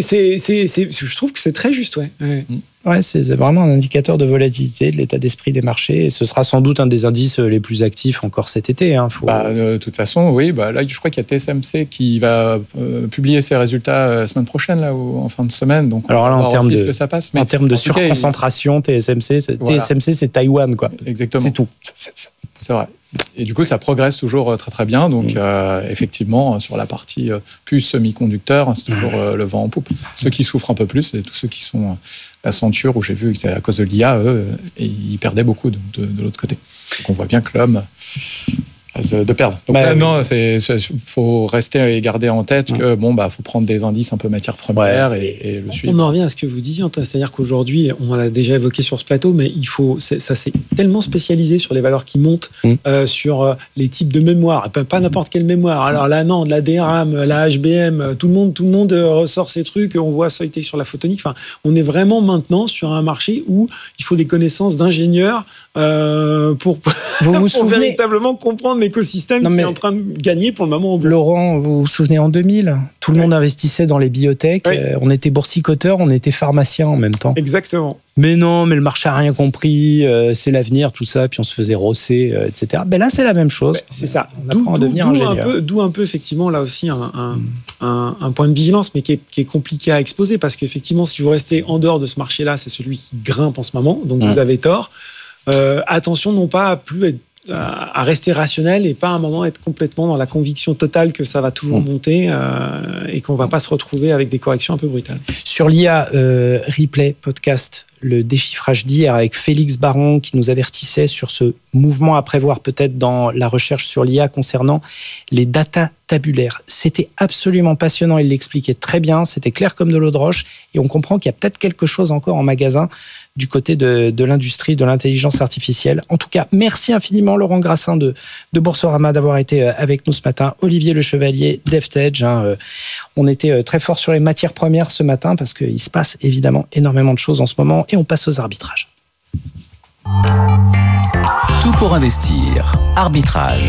Je trouve que c'est très juste, Ouais, c'est vraiment un indicateur de volatilité, de l'état d'esprit des marchés, et ce sera sans doute un des indices les plus actifs encore cet été. Hein, de toute façon, oui. Là, je crois qu'il y a TSMC qui va publier ses résultats la semaine prochaine, là, en fin de semaine. Donc, alors là, en termes de, ce que ça passe. Mais en termes de surconcentration, TSMC, c'est Taïwan, quoi. Exactement. C'est tout. C'est vrai. Et du coup, ça progresse toujours très très bien. Donc, effectivement, sur la partie puce semi-conducteur, c'est toujours le vent en poupe. Ceux qui souffrent un peu plus, c'est tous ceux qui sont Accenture, où j'ai vu que c'était à cause de l'IA, et ils perdaient beaucoup de l'autre côté. Donc, on voit bien que l'homme de perdre. Donc faut rester et garder en tête que faut prendre des indices un peu matières premières et le suivre. On en revient à ce que vous disiez, Antoine, c'est-à-dire qu'aujourd'hui, on l'a déjà évoqué sur ce plateau, mais ça s'est tellement spécialisé sur les valeurs qui montent, sur les types de mémoire, pas n'importe quelle mémoire. Alors la NAND, la DRAM, la HBM, tout le monde ressort ces trucs, on voit ça été sur la photonique. Enfin, on est vraiment maintenant sur un marché où il faut des connaissances d'ingénieurs pour véritablement comprendre l'écosystème qui est en train de gagner pour le moment. Laurent, vous vous souvenez en 2000, tout le monde investissait dans les biotech, on était boursicoteurs, on était pharmaciens en même temps. Exactement. Mais non, mais le marché n'a rien compris, c'est l'avenir, tout ça, puis on se faisait rosser, etc. Ben là, c'est la même chose. C'est ça. On apprend à devenir ingénieur. D'où un peu, effectivement, là aussi, un point de vigilance, mais qui est compliqué à exposer, parce qu'effectivement, si vous restez en dehors de ce marché-là, c'est celui qui grimpe en ce moment, donc vous avez tort. Attention, non pas à plus être à rester rationnel et pas à un moment être complètement dans la conviction totale que ça va toujours monter et qu'on va pas se retrouver avec des corrections un peu brutales. Sur l'IA, replay, podcast, le déchiffrage d'hier avec Félix Baron qui nous avertissait sur ce mouvement à prévoir peut-être dans la recherche sur l'IA concernant les data tabulaires. C'était absolument passionnant, il l'expliquait très bien, c'était clair comme de l'eau de roche et on comprend qu'il y a peut-être quelque chose encore en magasin du côté de l'industrie de l'intelligence artificielle. En tout cas, merci infiniment Laurent Grassin de Boursorama d'avoir été avec nous ce matin. Olivier Le Chevalier d'EFTEDGE. On était très fort sur les matières premières ce matin parce qu'il se passe évidemment énormément de choses en ce moment et on passe aux arbitrages. Tout pour investir. Arbitrage.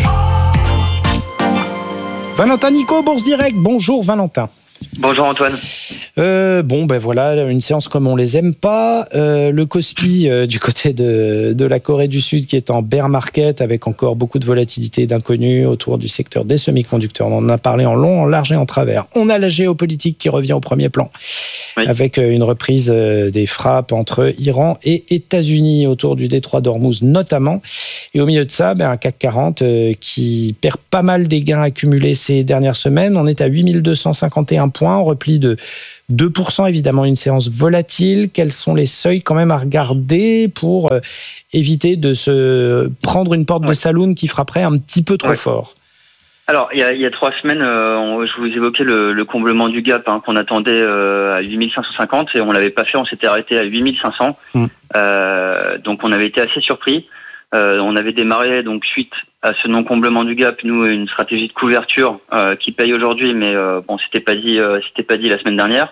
Valentin Nico, Bourse Direct. Bonjour Valentin. Bonjour Antoine. Voilà, une séance comme on les aime pas. Le Kospi du côté de la Corée du Sud qui est en bear market avec encore beaucoup de volatilité et d'inconnus autour du secteur des semi-conducteurs. On en a parlé en long, en large et en travers. On a la géopolitique qui revient au premier plan avec une reprise des frappes entre Iran et États-Unis autour du détroit d'Ormuz notamment. Et au milieu de ça, un CAC 40 qui perd pas mal des gains accumulés ces dernières semaines. On est à 8251 points, en repli de 2%, évidemment une séance volatile. Quels sont les seuils quand même à regarder pour éviter de se prendre une porte de saloon qui frapperait un petit peu trop fort? Alors, il y a 3 semaines, je vous évoquais le comblement du gap qu'on attendait à 8550 et on l'avait pas fait, on s'était arrêté à 8500. Donc on avait été assez surpris. On avait démarré donc suite à ce non-comblement du gap, nous une stratégie de couverture qui paye aujourd'hui, mais c'était pas dit la semaine dernière.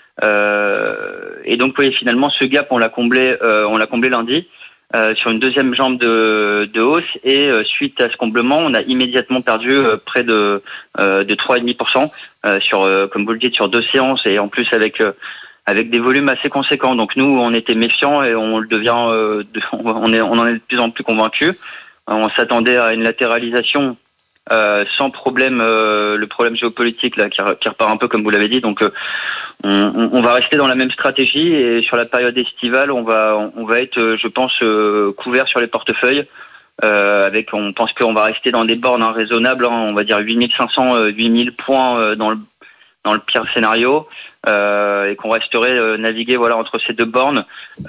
Et donc finalement ce gap on l'a comblé lundi sur une deuxième jambe de hausse et suite à ce comblement on a immédiatement perdu près de 3,5% sur comme vous le dites sur 2 séances et en plus avec des volumes assez conséquents. Donc nous, on était méfiants et on le devient, on en est de plus en plus convaincus. On s'attendait à une latéralisation sans problème, le problème géopolitique là qui repart un peu comme vous l'avez dit. Donc on va rester dans la même stratégie et sur la période estivale, on va être, je pense, couvert sur les portefeuilles. On pense qu'on va rester dans des bornes raisonnables, on va dire 8500, 8000 points dans le pire scénario. Et qu'on resterait naviguer entre ces deux bornes.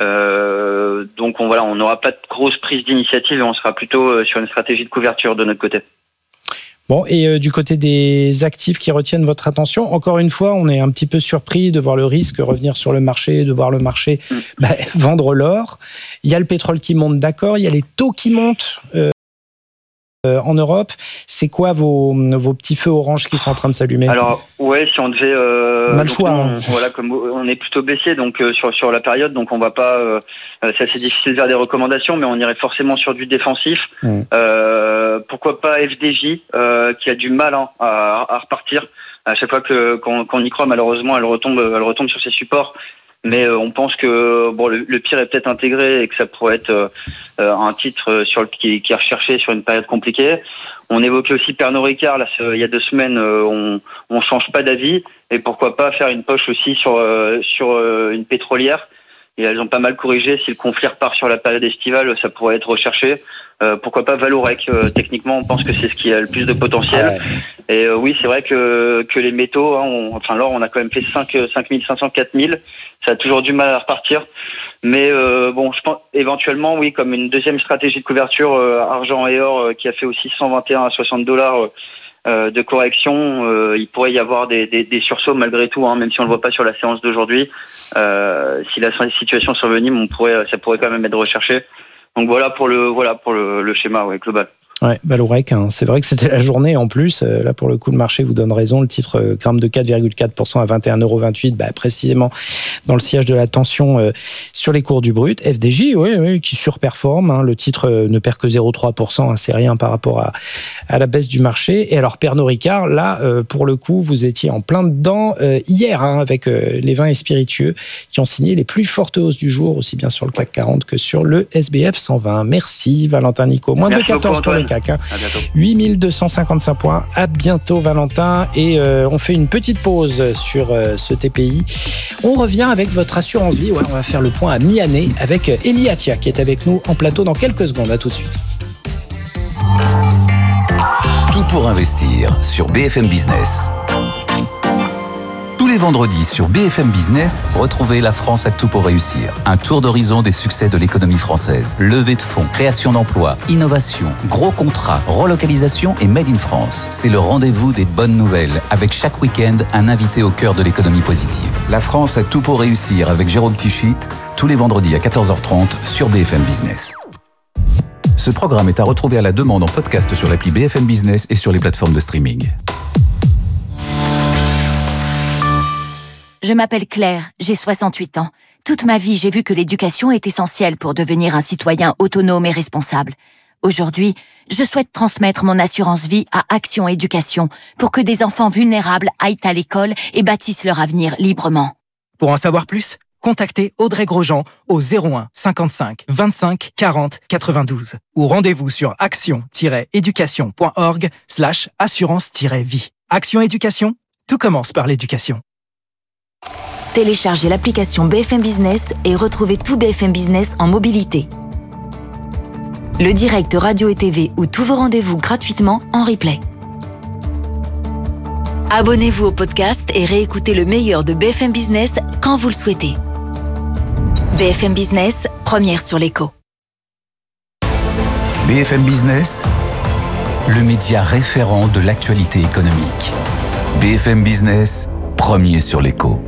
Donc on n'aura pas de grosse prise d'initiative et on sera plutôt sur une stratégie de couverture de notre côté. Bon, et du côté des actifs qui retiennent votre attention, encore une fois, on est un petit peu surpris de voir le risque revenir sur le marché, de voir le marché vendre l'or. Il y a le pétrole qui monte, d'accord, il y a les taux qui montent en Europe. C'est quoi vos petits feux orange qui sont en train de s'allumer? Alors, si on devait... on a le choix. Comme on est plutôt baissier donc sur la période, donc on va pas... c'est assez difficile de faire des recommandations, mais on irait forcément sur du défensif. Pourquoi pas FDJ, qui a du mal à repartir. À chaque fois qu'on y croit, malheureusement, elle retombe sur ses supports. Mais on pense que le pire est peut-être intégré et que ça pourrait être un titre qui est recherché sur une période compliquée. On évoquait aussi Pernod Ricard là, il y a 2 semaines. On change pas d'avis et pourquoi pas faire une poche aussi sur une pétrolière. Et elles ont pas mal corrigé. Si le conflit repart sur la période estivale, ça pourrait être recherché. Pourquoi pas Valorec? Techniquement, on pense que c'est ce qui a le plus de potentiel. Et oui, c'est vrai que les métaux, l'or, on a quand même fait 5500, 4000. Ça a toujours du mal à repartir. Mais je pense éventuellement, oui, comme une deuxième stratégie de couverture, argent et or, qui a fait aussi 121 à $60 de correction, il pourrait y avoir des sursauts malgré tout, même si on le voit pas sur la séance d'aujourd'hui. Si la situation survenime, ça pourrait quand même être recherché. Donc voilà pour le schéma global. Ouais, Valorec, c'est vrai que c'était la journée en plus. Là, pour le coup, le marché vous donne raison. Le titre grimpe de 4,4% à 21,28 €, précisément dans le sillage de la tension sur les cours du brut. FDJ, oui, qui surperforme. Le titre ne perd que 0,3%. C'est rien par rapport à la baisse du marché. Et alors, Pernod Ricard, là, pour le coup, vous étiez en plein dedans hier avec les vins et spiritueux qui ont signé les plus fortes hausses du jour, aussi bien sur le CAC 40 que sur le SBF 120. Merci, Valentin Nico. Moins de 14 pour les CAC. 8255 points. À bientôt, Valentin. Et on fait une petite pause sur ce TPI. On revient avec votre assurance vie. On va faire le point à mi-année avec Elie Attia qui est avec nous en plateau dans quelques secondes. À tout de suite. pour investir sur BFM Business. Tous les vendredis sur BFM Business, retrouvez La France a tout pour réussir. Un tour d'horizon des succès de l'économie française. Levée de fonds, création d'emplois, innovation, gros contrats, relocalisation et Made in France. C'est le rendez-vous des bonnes nouvelles, avec chaque week-end un invité au cœur de l'économie positive. La France a tout pour réussir avec Jérôme Tichit, tous les vendredis à 14h30 sur BFM Business. Ce programme est à retrouver à la demande en podcast sur l'appli BFM Business et sur les plateformes de streaming. Je m'appelle Claire, j'ai 68 ans. Toute ma vie, j'ai vu que l'éducation est essentielle pour devenir un citoyen autonome et responsable. Aujourd'hui, je souhaite transmettre mon assurance vie à Action Éducation pour que des enfants vulnérables aillent à l'école et bâtissent leur avenir librement. Pour en savoir plus, contactez Audrey Grosjean au 01 55 25 40 92 ou rendez-vous sur action-éducation.org/assurance-vie. Action Éducation, tout commence par l'éducation. Téléchargez l'application BFM Business et retrouvez tout BFM Business en mobilité. Le direct radio et TV ou tous vos rendez-vous gratuitement en replay. Abonnez-vous au podcast et réécoutez le meilleur de BFM Business quand vous le souhaitez. BFM Business, première sur l'écho. BFM Business, le média référent de l'actualité économique. BFM Business, premier sur l'écho.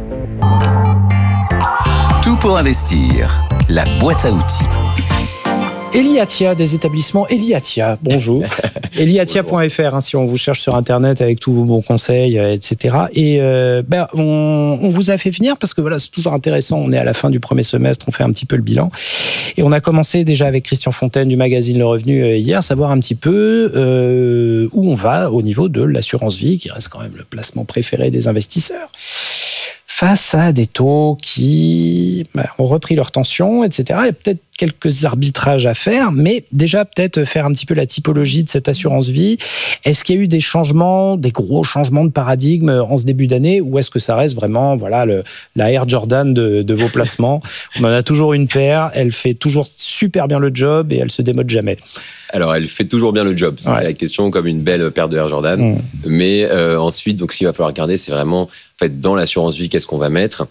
Tout pour investir, la boîte à outils. Eliatia des établissements Eliatia, bonjour. Eliatia.fr si on vous cherche sur Internet avec tous vos bons conseils, etc. Et on vous a fait venir parce que voilà, c'est toujours intéressant. On est à la fin du premier semestre, on fait un petit peu le bilan. Et on a commencé déjà avec Christian Fontaine du magazine Le Revenu hier, savoir un petit peu où on va au niveau de l'assurance vie, qui reste quand même le placement préféré des investisseurs. Face à des taux qui ont repris leur tension, etc. Il y a peut-être quelques arbitrages à faire, mais déjà peut-être faire un petit peu la typologie de cette assurance vie. Est-ce qu'il y a eu des changements, des gros changements de paradigme en ce début d'année, ou est-ce que ça reste vraiment la Air Jordan de vos placements? On en a toujours une paire, elle fait toujours super bien le job et elle se démode jamais. Alors, elle fait toujours bien le job. C'est la question, comme une belle paire de Air Jordan. Mais ensuite, donc, ce qu'il va falloir regarder, c'est vraiment, en fait, dans l'assurance vie, qu'est-ce qu'on va mettre.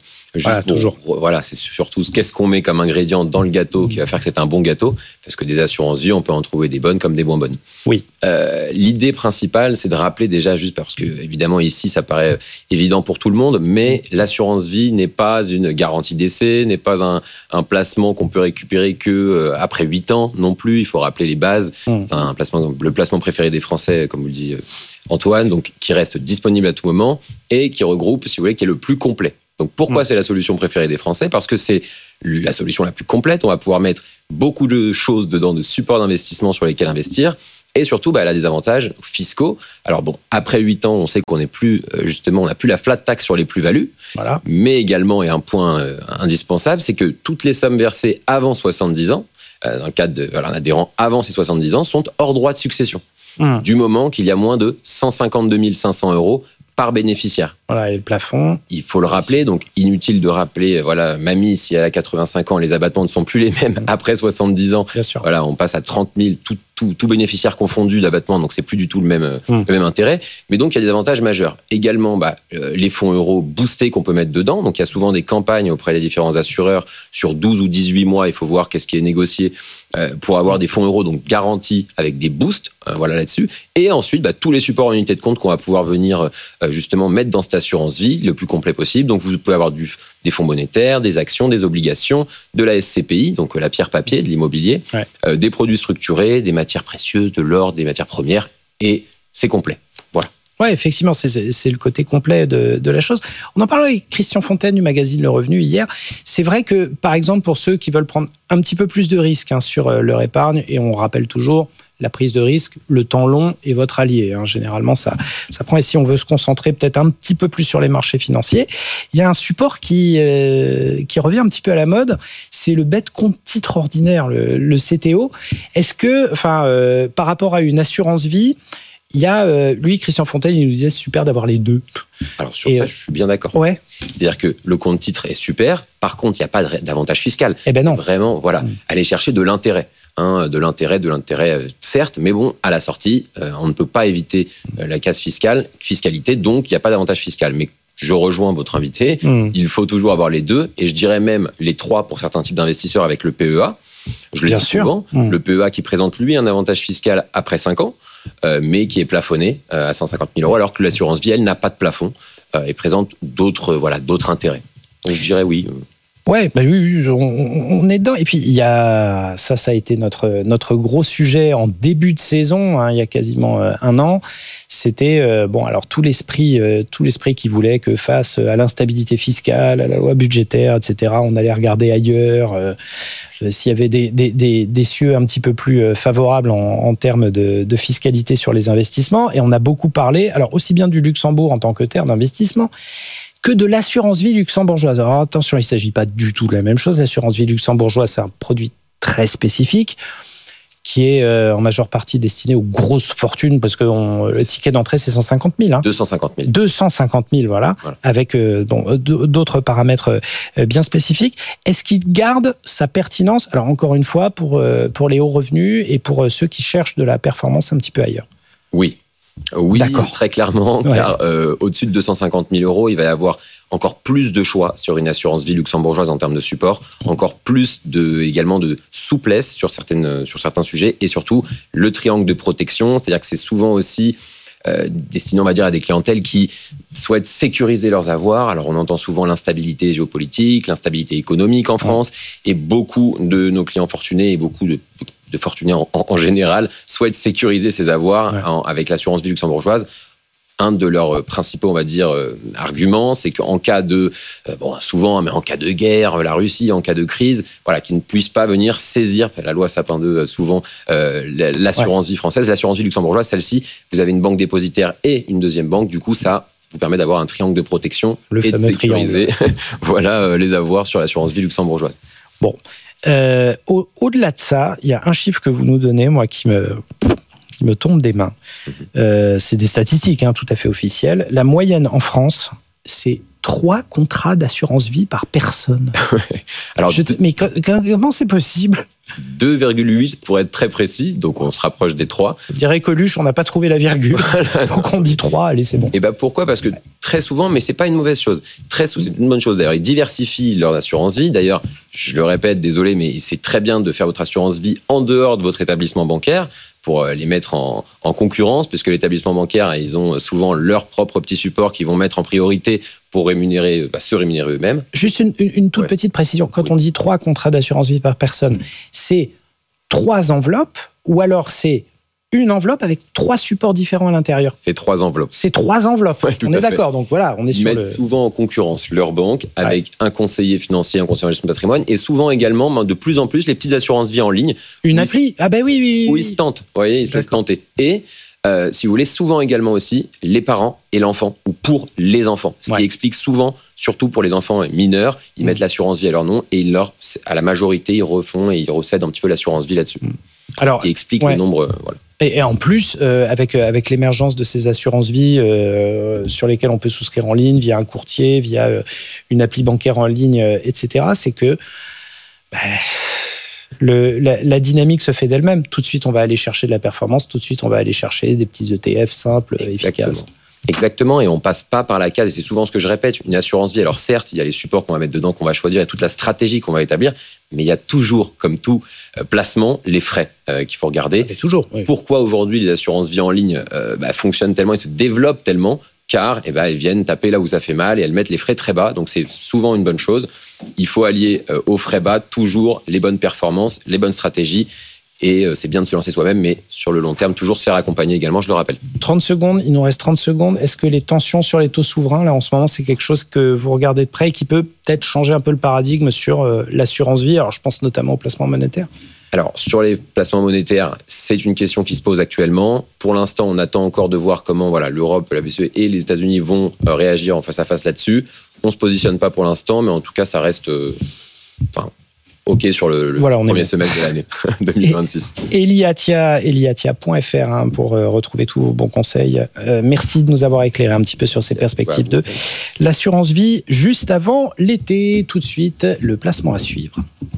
Voilà, c'est surtout qu'est-ce qu'on met comme ingrédient dans le gâteau qui va faire que c'est un bon gâteau. Parce que des assurances vie, on peut en trouver des bonnes comme des moins bonnes. Oui. L'idée principale, c'est de rappeler déjà, juste parce que, évidemment, ici, ça paraît évident pour tout le monde, mais l'assurance vie n'est pas une garantie d'essai, n'est pas un placement qu'on peut récupérer que après 8 ans non plus. Il faut rappeler les bases. C'est le placement préféré des Français, comme vous le dit Antoine, donc qui reste disponible à tout moment et qui regroupe, si vous voulez, qui est le plus complet. Donc pourquoi c'est la solution préférée des Français? Parce que c'est la solution la plus complète. On va pouvoir mettre beaucoup de choses dedans, de supports d'investissement sur lesquels investir. Et surtout, elle a des avantages fiscaux. Alors bon, après 8 ans, on sait qu'on n'est plus, justement, on n'a plus la flat tax sur les plus-values. Voilà. Mais également, et un point indispensable, c'est que toutes les sommes versées avant 70 ans, dans le cadre d'un adhérent avant ses 70 ans, sont hors droit de succession. Du moment qu'il y a moins de 152 500 € par bénéficiaire. Voilà, et le plafond. Il faut le rappeler, donc inutile de rappeler, voilà, mamie, si elle a 85 ans, les abattements ne sont plus les mêmes après 70 ans. Bien sûr. Voilà, on passe à 30 000, tout bénéficiaire confondu d'abattement, donc c'est plus du tout le même intérêt. Mais donc, il y a des avantages majeurs. Également, les fonds euros boostés qu'on peut mettre dedans. Donc, il y a souvent des campagnes auprès des différents assureurs sur 12 ou 18 mois. Il faut voir qu'est-ce qui est négocié pour avoir des fonds euros donc garantis avec des boosts, voilà là-dessus. Et ensuite, tous les supports en unité de compte qu'on va pouvoir venir justement mettre dans cette assurance vie le plus complet possible. Donc, vous pouvez avoir des fonds monétaires, des actions, des obligations, de la SCPI, donc la pierre papier, de l'immobilier, des produits structurés, des matières précieuses, de l'or, des matières premières, et c'est complet. Voilà. Ouais, effectivement, c'est le côté complet de la chose. On en parlait avec Christian Fontaine du magazine Le Revenu hier. C'est vrai que, par exemple, pour ceux qui veulent prendre un petit peu plus de risques sur leur épargne, et on rappelle toujours, la prise de risque, le temps long est votre allié. Généralement, ça prend. Et si on veut se concentrer peut-être un petit peu plus sur les marchés financiers, il y a un support qui revient un petit peu à la mode, c'est le bête compte titre ordinaire, le CTO. Est-ce que, par rapport à une assurance vie, Il y a, lui, Christian Fontaine, il nous disait c'est super d'avoir les deux. Alors sur ça, je suis bien d'accord. Ouais. C'est-à-dire que le compte titre est super. Par contre, il n'y a pas d'avantage fiscal. Eh ben non. Vraiment, voilà, aller chercher de l'intérêt. De l'intérêt, certes, mais bon, à la sortie, on ne peut pas éviter la case fiscalité, donc il n'y a pas d'avantage fiscal. Mais je rejoins votre invité, il faut toujours avoir les deux, et je dirais même les trois pour certains types d'investisseurs avec le PEA. Je le dis souvent, le PEA qui présente, lui, un avantage fiscal après 5 ans, mais qui est plafonné à 150 000 €, alors que l'assurance vie, elle, n'a pas de plafond et présente d'autres intérêts. Donc je dirais oui. Ouais, oui, on est dedans. Et puis, il y a ça a été notre gros sujet en début de saison, il y a quasiment 1 an. C'était, alors tout l'esprit qui voulait que face à l'instabilité fiscale, à la loi budgétaire, etc., on allait regarder ailleurs, s'il y avait des cieux un petit peu plus favorables en termes de fiscalité sur les investissements. Et on a beaucoup parlé, alors aussi bien du Luxembourg en tant que terre d'investissement, que de l'assurance vie luxembourgeoise. Alors attention, il ne s'agit pas du tout de la même chose. L'assurance vie luxembourgeoise, c'est un produit très spécifique qui est en majeure partie destiné aux grosses fortunes, parce que le ticket d'entrée, c'est 150 000. 250 000. 250 000, voilà. Avec d'autres paramètres bien spécifiques. Est-ce qu'il garde sa pertinence, alors encore une fois, pour les hauts revenus et pour ceux qui cherchent de la performance un petit peu ailleurs? Oui, très clairement, car au-dessus de 250 000 €, il va y avoir encore plus de choix sur une assurance vie luxembourgeoise en termes de support, encore plus également de souplesse sur certains sujets, et surtout le triangle de protection, c'est-à-dire que c'est souvent aussi destiné, on va dire, à des clientèles qui souhaitent sécuriser leurs avoirs. Alors on entend souvent l'instabilité géopolitique, l'instabilité économique en France, et beaucoup de nos clients fortunés et beaucoup de fortunés en général souhaitent sécuriser ces avoirs avec l'assurance vie luxembourgeoise. Un de leurs principaux, on va dire, arguments, c'est qu'en cas de, mais en cas de guerre, la Russie, en cas de crise, qu'ils ne puissent pas venir saisir, la loi Sapin 2 souvent, l'assurance vie française, l'assurance vie luxembourgeoise, celle-ci, vous avez une banque dépositaire et une deuxième banque, du coup ça vous permet d'avoir un triangle de protection et de sécuriser les avoirs sur l'assurance vie luxembourgeoise. Bon. Au-delà de ça, il y a un chiffre que vous nous donnez, moi, qui me tombe des mains. C'est des statistiques tout à fait officielles. La moyenne en France, c'est 3 contrats d'assurance vie par personne. Alors, mais comment c'est possible? 2,8 pour être très précis, donc on se rapproche des 3. Je dirais Coluche, on n'a pas trouvé la virgule. Donc on dit 3, allez, c'est bon. Et pourquoi? Parce que très souvent, mais c'est pas une mauvaise chose. Très souvent, c'est une bonne chose. D'ailleurs, ils diversifient leur assurance vie. D'ailleurs, je le répète, désolé, mais c'est très bien de faire votre assurance vie en dehors de votre établissement bancaire pour les mettre en concurrence, puisque l'établissement bancaire, ils ont souvent leur propre petit support qu'ils vont mettre en priorité pour se rémunérer eux-mêmes. Juste une toute petite précision. Quand on dit 3 contrats d'assurance vie par personne, c'est 3 enveloppes, ou alors c'est une enveloppe avec 3 supports différents à l'intérieur? C'est 3 enveloppes. C'est 3 enveloppes. On est d'accord. Donc voilà, on est sur mettent souvent en concurrence leur banque avec un conseiller financier, un conseiller en gestion de patrimoine, et souvent également, de plus en plus, les petites assurances vie en ligne. Une appli? Ah ben oui. Où ils se tentent. Vous voyez, ils se laissent tenter. Et si vous voulez, souvent également aussi les parents et l'enfant, ou pour les enfants. Ce qui explique souvent, surtout pour les enfants mineurs, ils mettent l'assurance vie à leur nom et à la majorité, ils refont et ils recèdent un petit peu l'assurance vie là-dessus. Alors, ce qui explique le nombre. Et en plus, avec l'émergence de ces assurances vie sur lesquelles on peut souscrire en ligne, via un courtier, via une appli bancaire en ligne, etc., c'est que la dynamique se fait d'elle-même. Tout de suite, on va aller chercher de la performance. Tout de suite, on va aller chercher des petits ETF simples, efficaces. Exactement, et on passe pas par la case, et c'est souvent ce que je répète, une assurance vie, alors certes, il y a les supports qu'on va mettre dedans, qu'on va choisir, il y a toute la stratégie qu'on va établir, mais il y a toujours, comme tout placement, les frais qu'il faut regarder. Toujours. Oui. Pourquoi aujourd'hui les assurances vie en ligne fonctionnent tellement et se développent tellement? Car elles viennent taper là où ça fait mal et elles mettent les frais très bas, donc c'est souvent une bonne chose. Il faut allier aux frais bas toujours les bonnes performances, les bonnes stratégies. Et c'est bien de se lancer soi-même, mais sur le long terme, toujours se faire accompagner également, je le rappelle. 30 secondes, il nous reste 30 secondes. Est-ce que les tensions sur les taux souverains, là, en ce moment, c'est quelque chose que vous regardez de près et qui peut peut-être changer un peu le paradigme sur l'assurance vie? Alors, je pense notamment au placement monétaire. Alors, sur les placements monétaires, c'est une question qui se pose actuellement. Pour l'instant, on attend encore de voir comment l'Europe, la BCE et les États-Unis vont réagir en face à face là-dessus. On ne se positionne pas pour l'instant, mais en tout cas, ça reste... OK sur le premier semestre de l'année 2026. Eliatia.fr pour retrouver tous vos bons conseils. Merci de nous avoir éclairé un petit peu sur ces perspectives de l'assurance vie juste avant l'été. Tout de suite, le placement à suivre.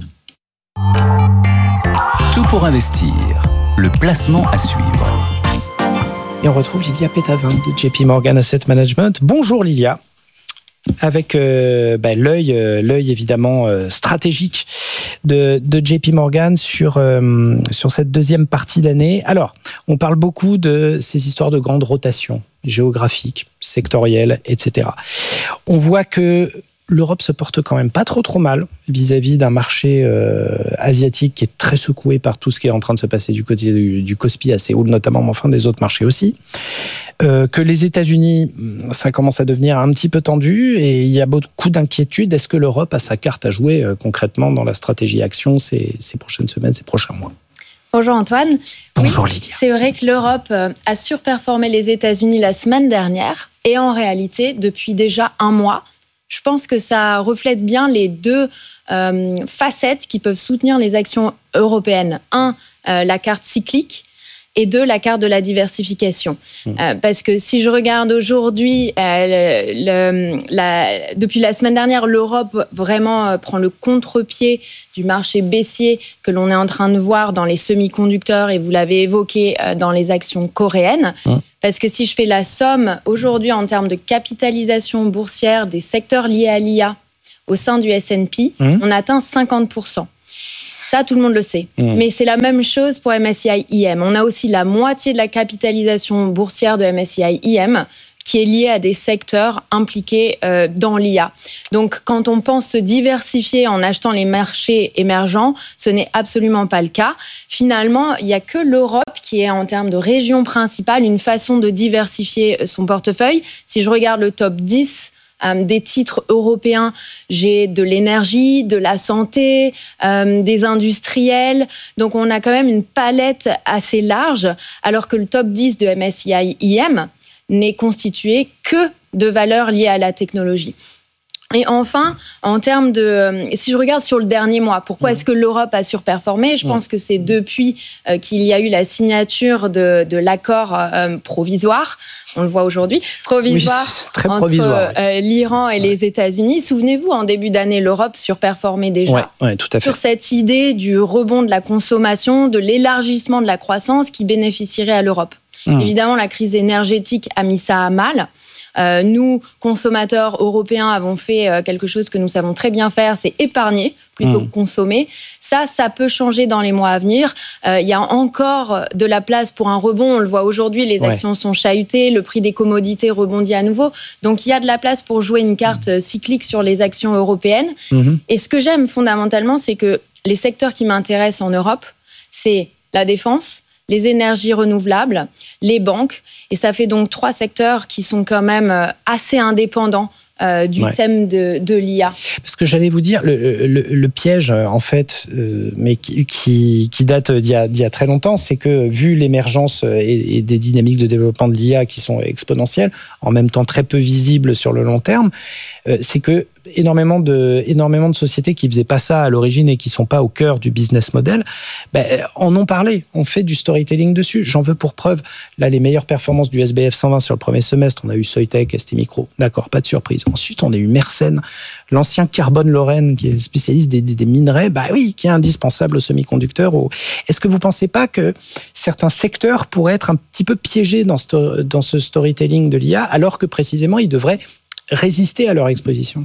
Tout pour investir, le placement à suivre. Et on retrouve Lilia Pétavin de JP Morgan Asset Management. Bonjour Lilia. Avec l'œil évidemment stratégique de JP Morgan sur cette deuxième partie d'année. Alors, on parle beaucoup de ces histoires de grandes rotations géographiques, sectorielles, etc. On voit que l'Europe se porte quand même pas trop mal vis-à-vis d'un marché asiatique qui est très secoué par tout ce qui est en train de se passer du côté du Kospi à Séoul notamment, mais enfin des autres marchés aussi. Que les États-Unis, ça commence à devenir un petit peu tendu et il y a beaucoup d'inquiétudes. Est-ce que l'Europe a sa carte à jouer concrètement dans la stratégie action ces prochaines semaines, ces prochains mois ? Bonjour Antoine. Bonjour Lilia. C'est vrai que l'Europe a surperformé les États-Unis la semaine dernière et en réalité, depuis déjà un mois, je pense que ça reflète bien les deux facettes qui peuvent soutenir les actions européennes. Un, la carte cyclique. Et deux, la carte de la diversification. Parce que si je regarde aujourd'hui, depuis la semaine dernière, l'Europe vraiment prend le contre-pied du marché baissier que l'on est en train de voir dans les semi-conducteurs, et vous l'avez évoqué, dans les actions coréennes. Parce que si je fais la somme aujourd'hui en termes de capitalisation boursière des secteurs liés à l'IA au sein du S&P, on atteint 50%. Ça, tout le monde le sait. Mais c'est la même chose pour MSCI IM. On a aussi la moitié de la capitalisation boursière de MSCI IM qui est liée à des secteurs impliqués dans l'IA. Donc, quand on pense se diversifier en achetant les marchés émergents, ce n'est absolument pas le cas. Finalement, il n'y a que l'Europe qui est, en termes de région principale, une façon de diversifier son portefeuille. Si je regarde le top 10 des titres européens, j'ai de l'énergie, de la santé, des industriels. Donc, on a quand même une palette assez large, alors que le top 10 de MSCI IM n'est constitué que de valeurs liées à la technologie. Et enfin, en termes de... Si je regarde sur le dernier mois, pourquoi est-ce que l'Europe a surperformé ? Je pense que c'est depuis qu'il y a eu la signature de l'accord provisoire, on le voit aujourd'hui, provisoire entre l'Iran et les États-Unis. Souvenez-vous, en début d'année, l'Europe surperformait déjà tout à fait. Sur cette idée du rebond de la consommation, de l'élargissement de la croissance qui bénéficierait à l'Europe. Évidemment, la crise énergétique a mis ça à mal. Nous, consommateurs européens, avons fait quelque chose que nous savons très bien faire, c'est épargner plutôt que consommer. Ça peut changer dans les mois à venir. Il y a encore de la place pour un rebond. On le voit aujourd'hui, les actions sont chahutées, le prix des commodités rebondit à nouveau. Donc, il y a de la place pour jouer une carte cyclique sur les actions européennes. Et ce que j'aime fondamentalement, c'est que les secteurs qui m'intéressent en Europe, c'est la défense, les énergies renouvelables, les banques. Et ça fait donc 3 secteurs qui sont quand même assez indépendants du thème de l'IA. Parce que j'allais vous dire, le piège, en fait, mais qui date d'il y a très longtemps, c'est que vu l'émergence et des dynamiques de développement de l'IA qui sont exponentielles, en même temps très peu visibles sur le long terme, c'est que énormément de sociétés qui faisaient pas ça à l'origine et qui sont pas au cœur du business model, en ont parlé, on fait du storytelling dessus. J'en veux pour preuve, là, les meilleures performances du SBF 120 sur le premier semestre, on a eu Soitec, ST Micro, d'accord, pas de surprise. Ensuite, on a eu Mersen, l'ancien Carbone Lorraine, qui est spécialiste des minerais, qui est indispensable aux semi-conducteurs. Est-ce que vous pensez pas que certains secteurs pourraient être un petit peu piégés dans ce storytelling de l'IA, alors que précisément, ils devraient résister à leur exposition?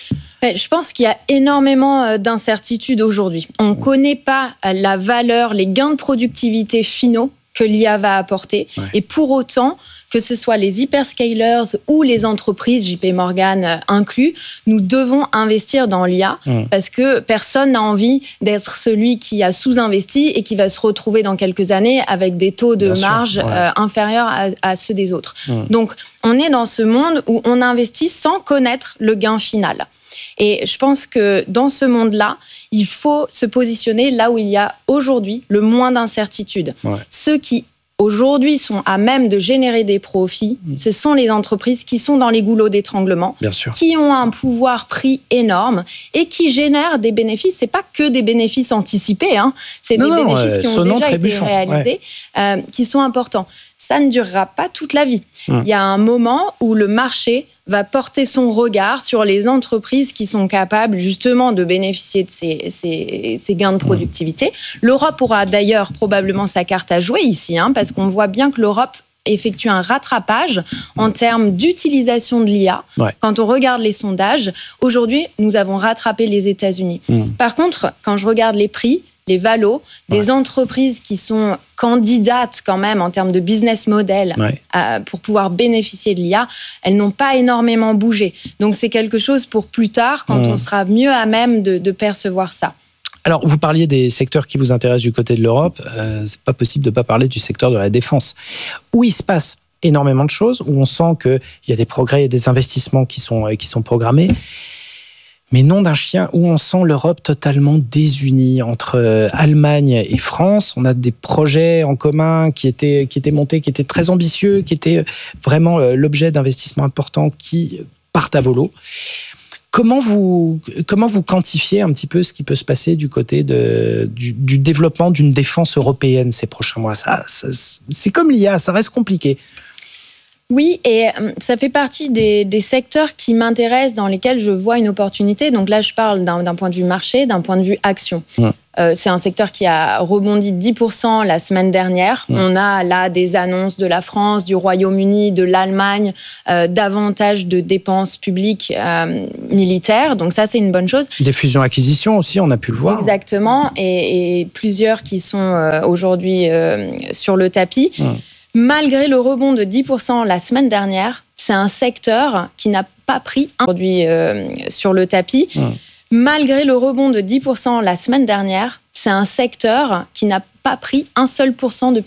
Je pense qu'il y a énormément d'incertitudes aujourd'hui. On ne connaît pas la valeur, les gains de productivité finaux que l'IA va apporter. Et pour autant, que ce soit les hyperscalers ou les entreprises, JP Morgan inclus, nous devons investir dans l'IA parce que personne n'a envie d'être celui qui a sous-investi et qui va se retrouver dans quelques années avec des taux de marge inférieurs à ceux des autres. Donc, on est dans ce monde où on investit sans connaître le gain final. Et je pense que dans ce monde-là, il faut se positionner là où il y a aujourd'hui le moins d'incertitudes. Ceux qui aujourd'hui sont à même de générer des profits, ce sont les entreprises qui sont dans les goulots d'étranglement, qui ont un pouvoir prix énorme et qui génèrent des bénéfices. C'est pas que des bénéfices anticipés, c'est des bénéfices qui ont déjà été réalisés, qui sont importants. Ça ne durera pas toute la vie. Il y a un moment où le marché va porter son regard sur les entreprises qui sont capables justement de bénéficier de ces gains de productivité. L'Europe aura d'ailleurs probablement sa carte à jouer ici, parce qu'on voit bien que l'Europe effectue un rattrapage en termes d'utilisation de l'IA. Quand on regarde les sondages, aujourd'hui, nous avons rattrapé les États-Unis. Par contre, quand je regarde les prix, les valos, des entreprises qui sont candidates quand même en termes de business model pour pouvoir bénéficier de l'IA, elles n'ont pas énormément bougé. Donc c'est quelque chose pour plus tard, quand on sera mieux à même de percevoir ça. Alors, vous parliez des secteurs qui vous intéressent du côté de l'Europe. C'est pas possible de pas parler du secteur de la défense, où il se passe énormément de choses, où on sent qu'il y a des progrès et des investissements qui sont programmés. Mais nom d'un chien, où on sent l'Europe totalement désunie entre Allemagne et France. On a des projets en commun qui étaient montés, qui étaient très ambitieux, qui étaient vraiment l'objet d'investissements importants qui partent à volo. Comment vous quantifiez un petit peu ce qui peut se passer du côté du développement d'une défense européenne ces prochains mois ? C'est comme l'IA, ça reste compliqué. Oui, et ça fait partie des secteurs qui m'intéressent, dans lesquels je vois une opportunité. Donc là, je parle d'un point de vue marché, d'un point de vue action. C'est un secteur qui a rebondi de 10% la semaine dernière. On a là des annonces de la France, du Royaume-Uni, de l'Allemagne, davantage de dépenses publiques militaires. Donc ça, c'est une bonne chose. Des fusions-acquisitions aussi, on a pu le voir. Exactement, et plusieurs qui sont aujourd'hui sur le tapis. Malgré le rebond de 10% la semaine dernière, c'est un secteur qui n'a pas pris aujourd'hui sur le tapis. Malgré le rebond de 10% la semaine dernière, c'est un secteur qui n'a pas pris un seul %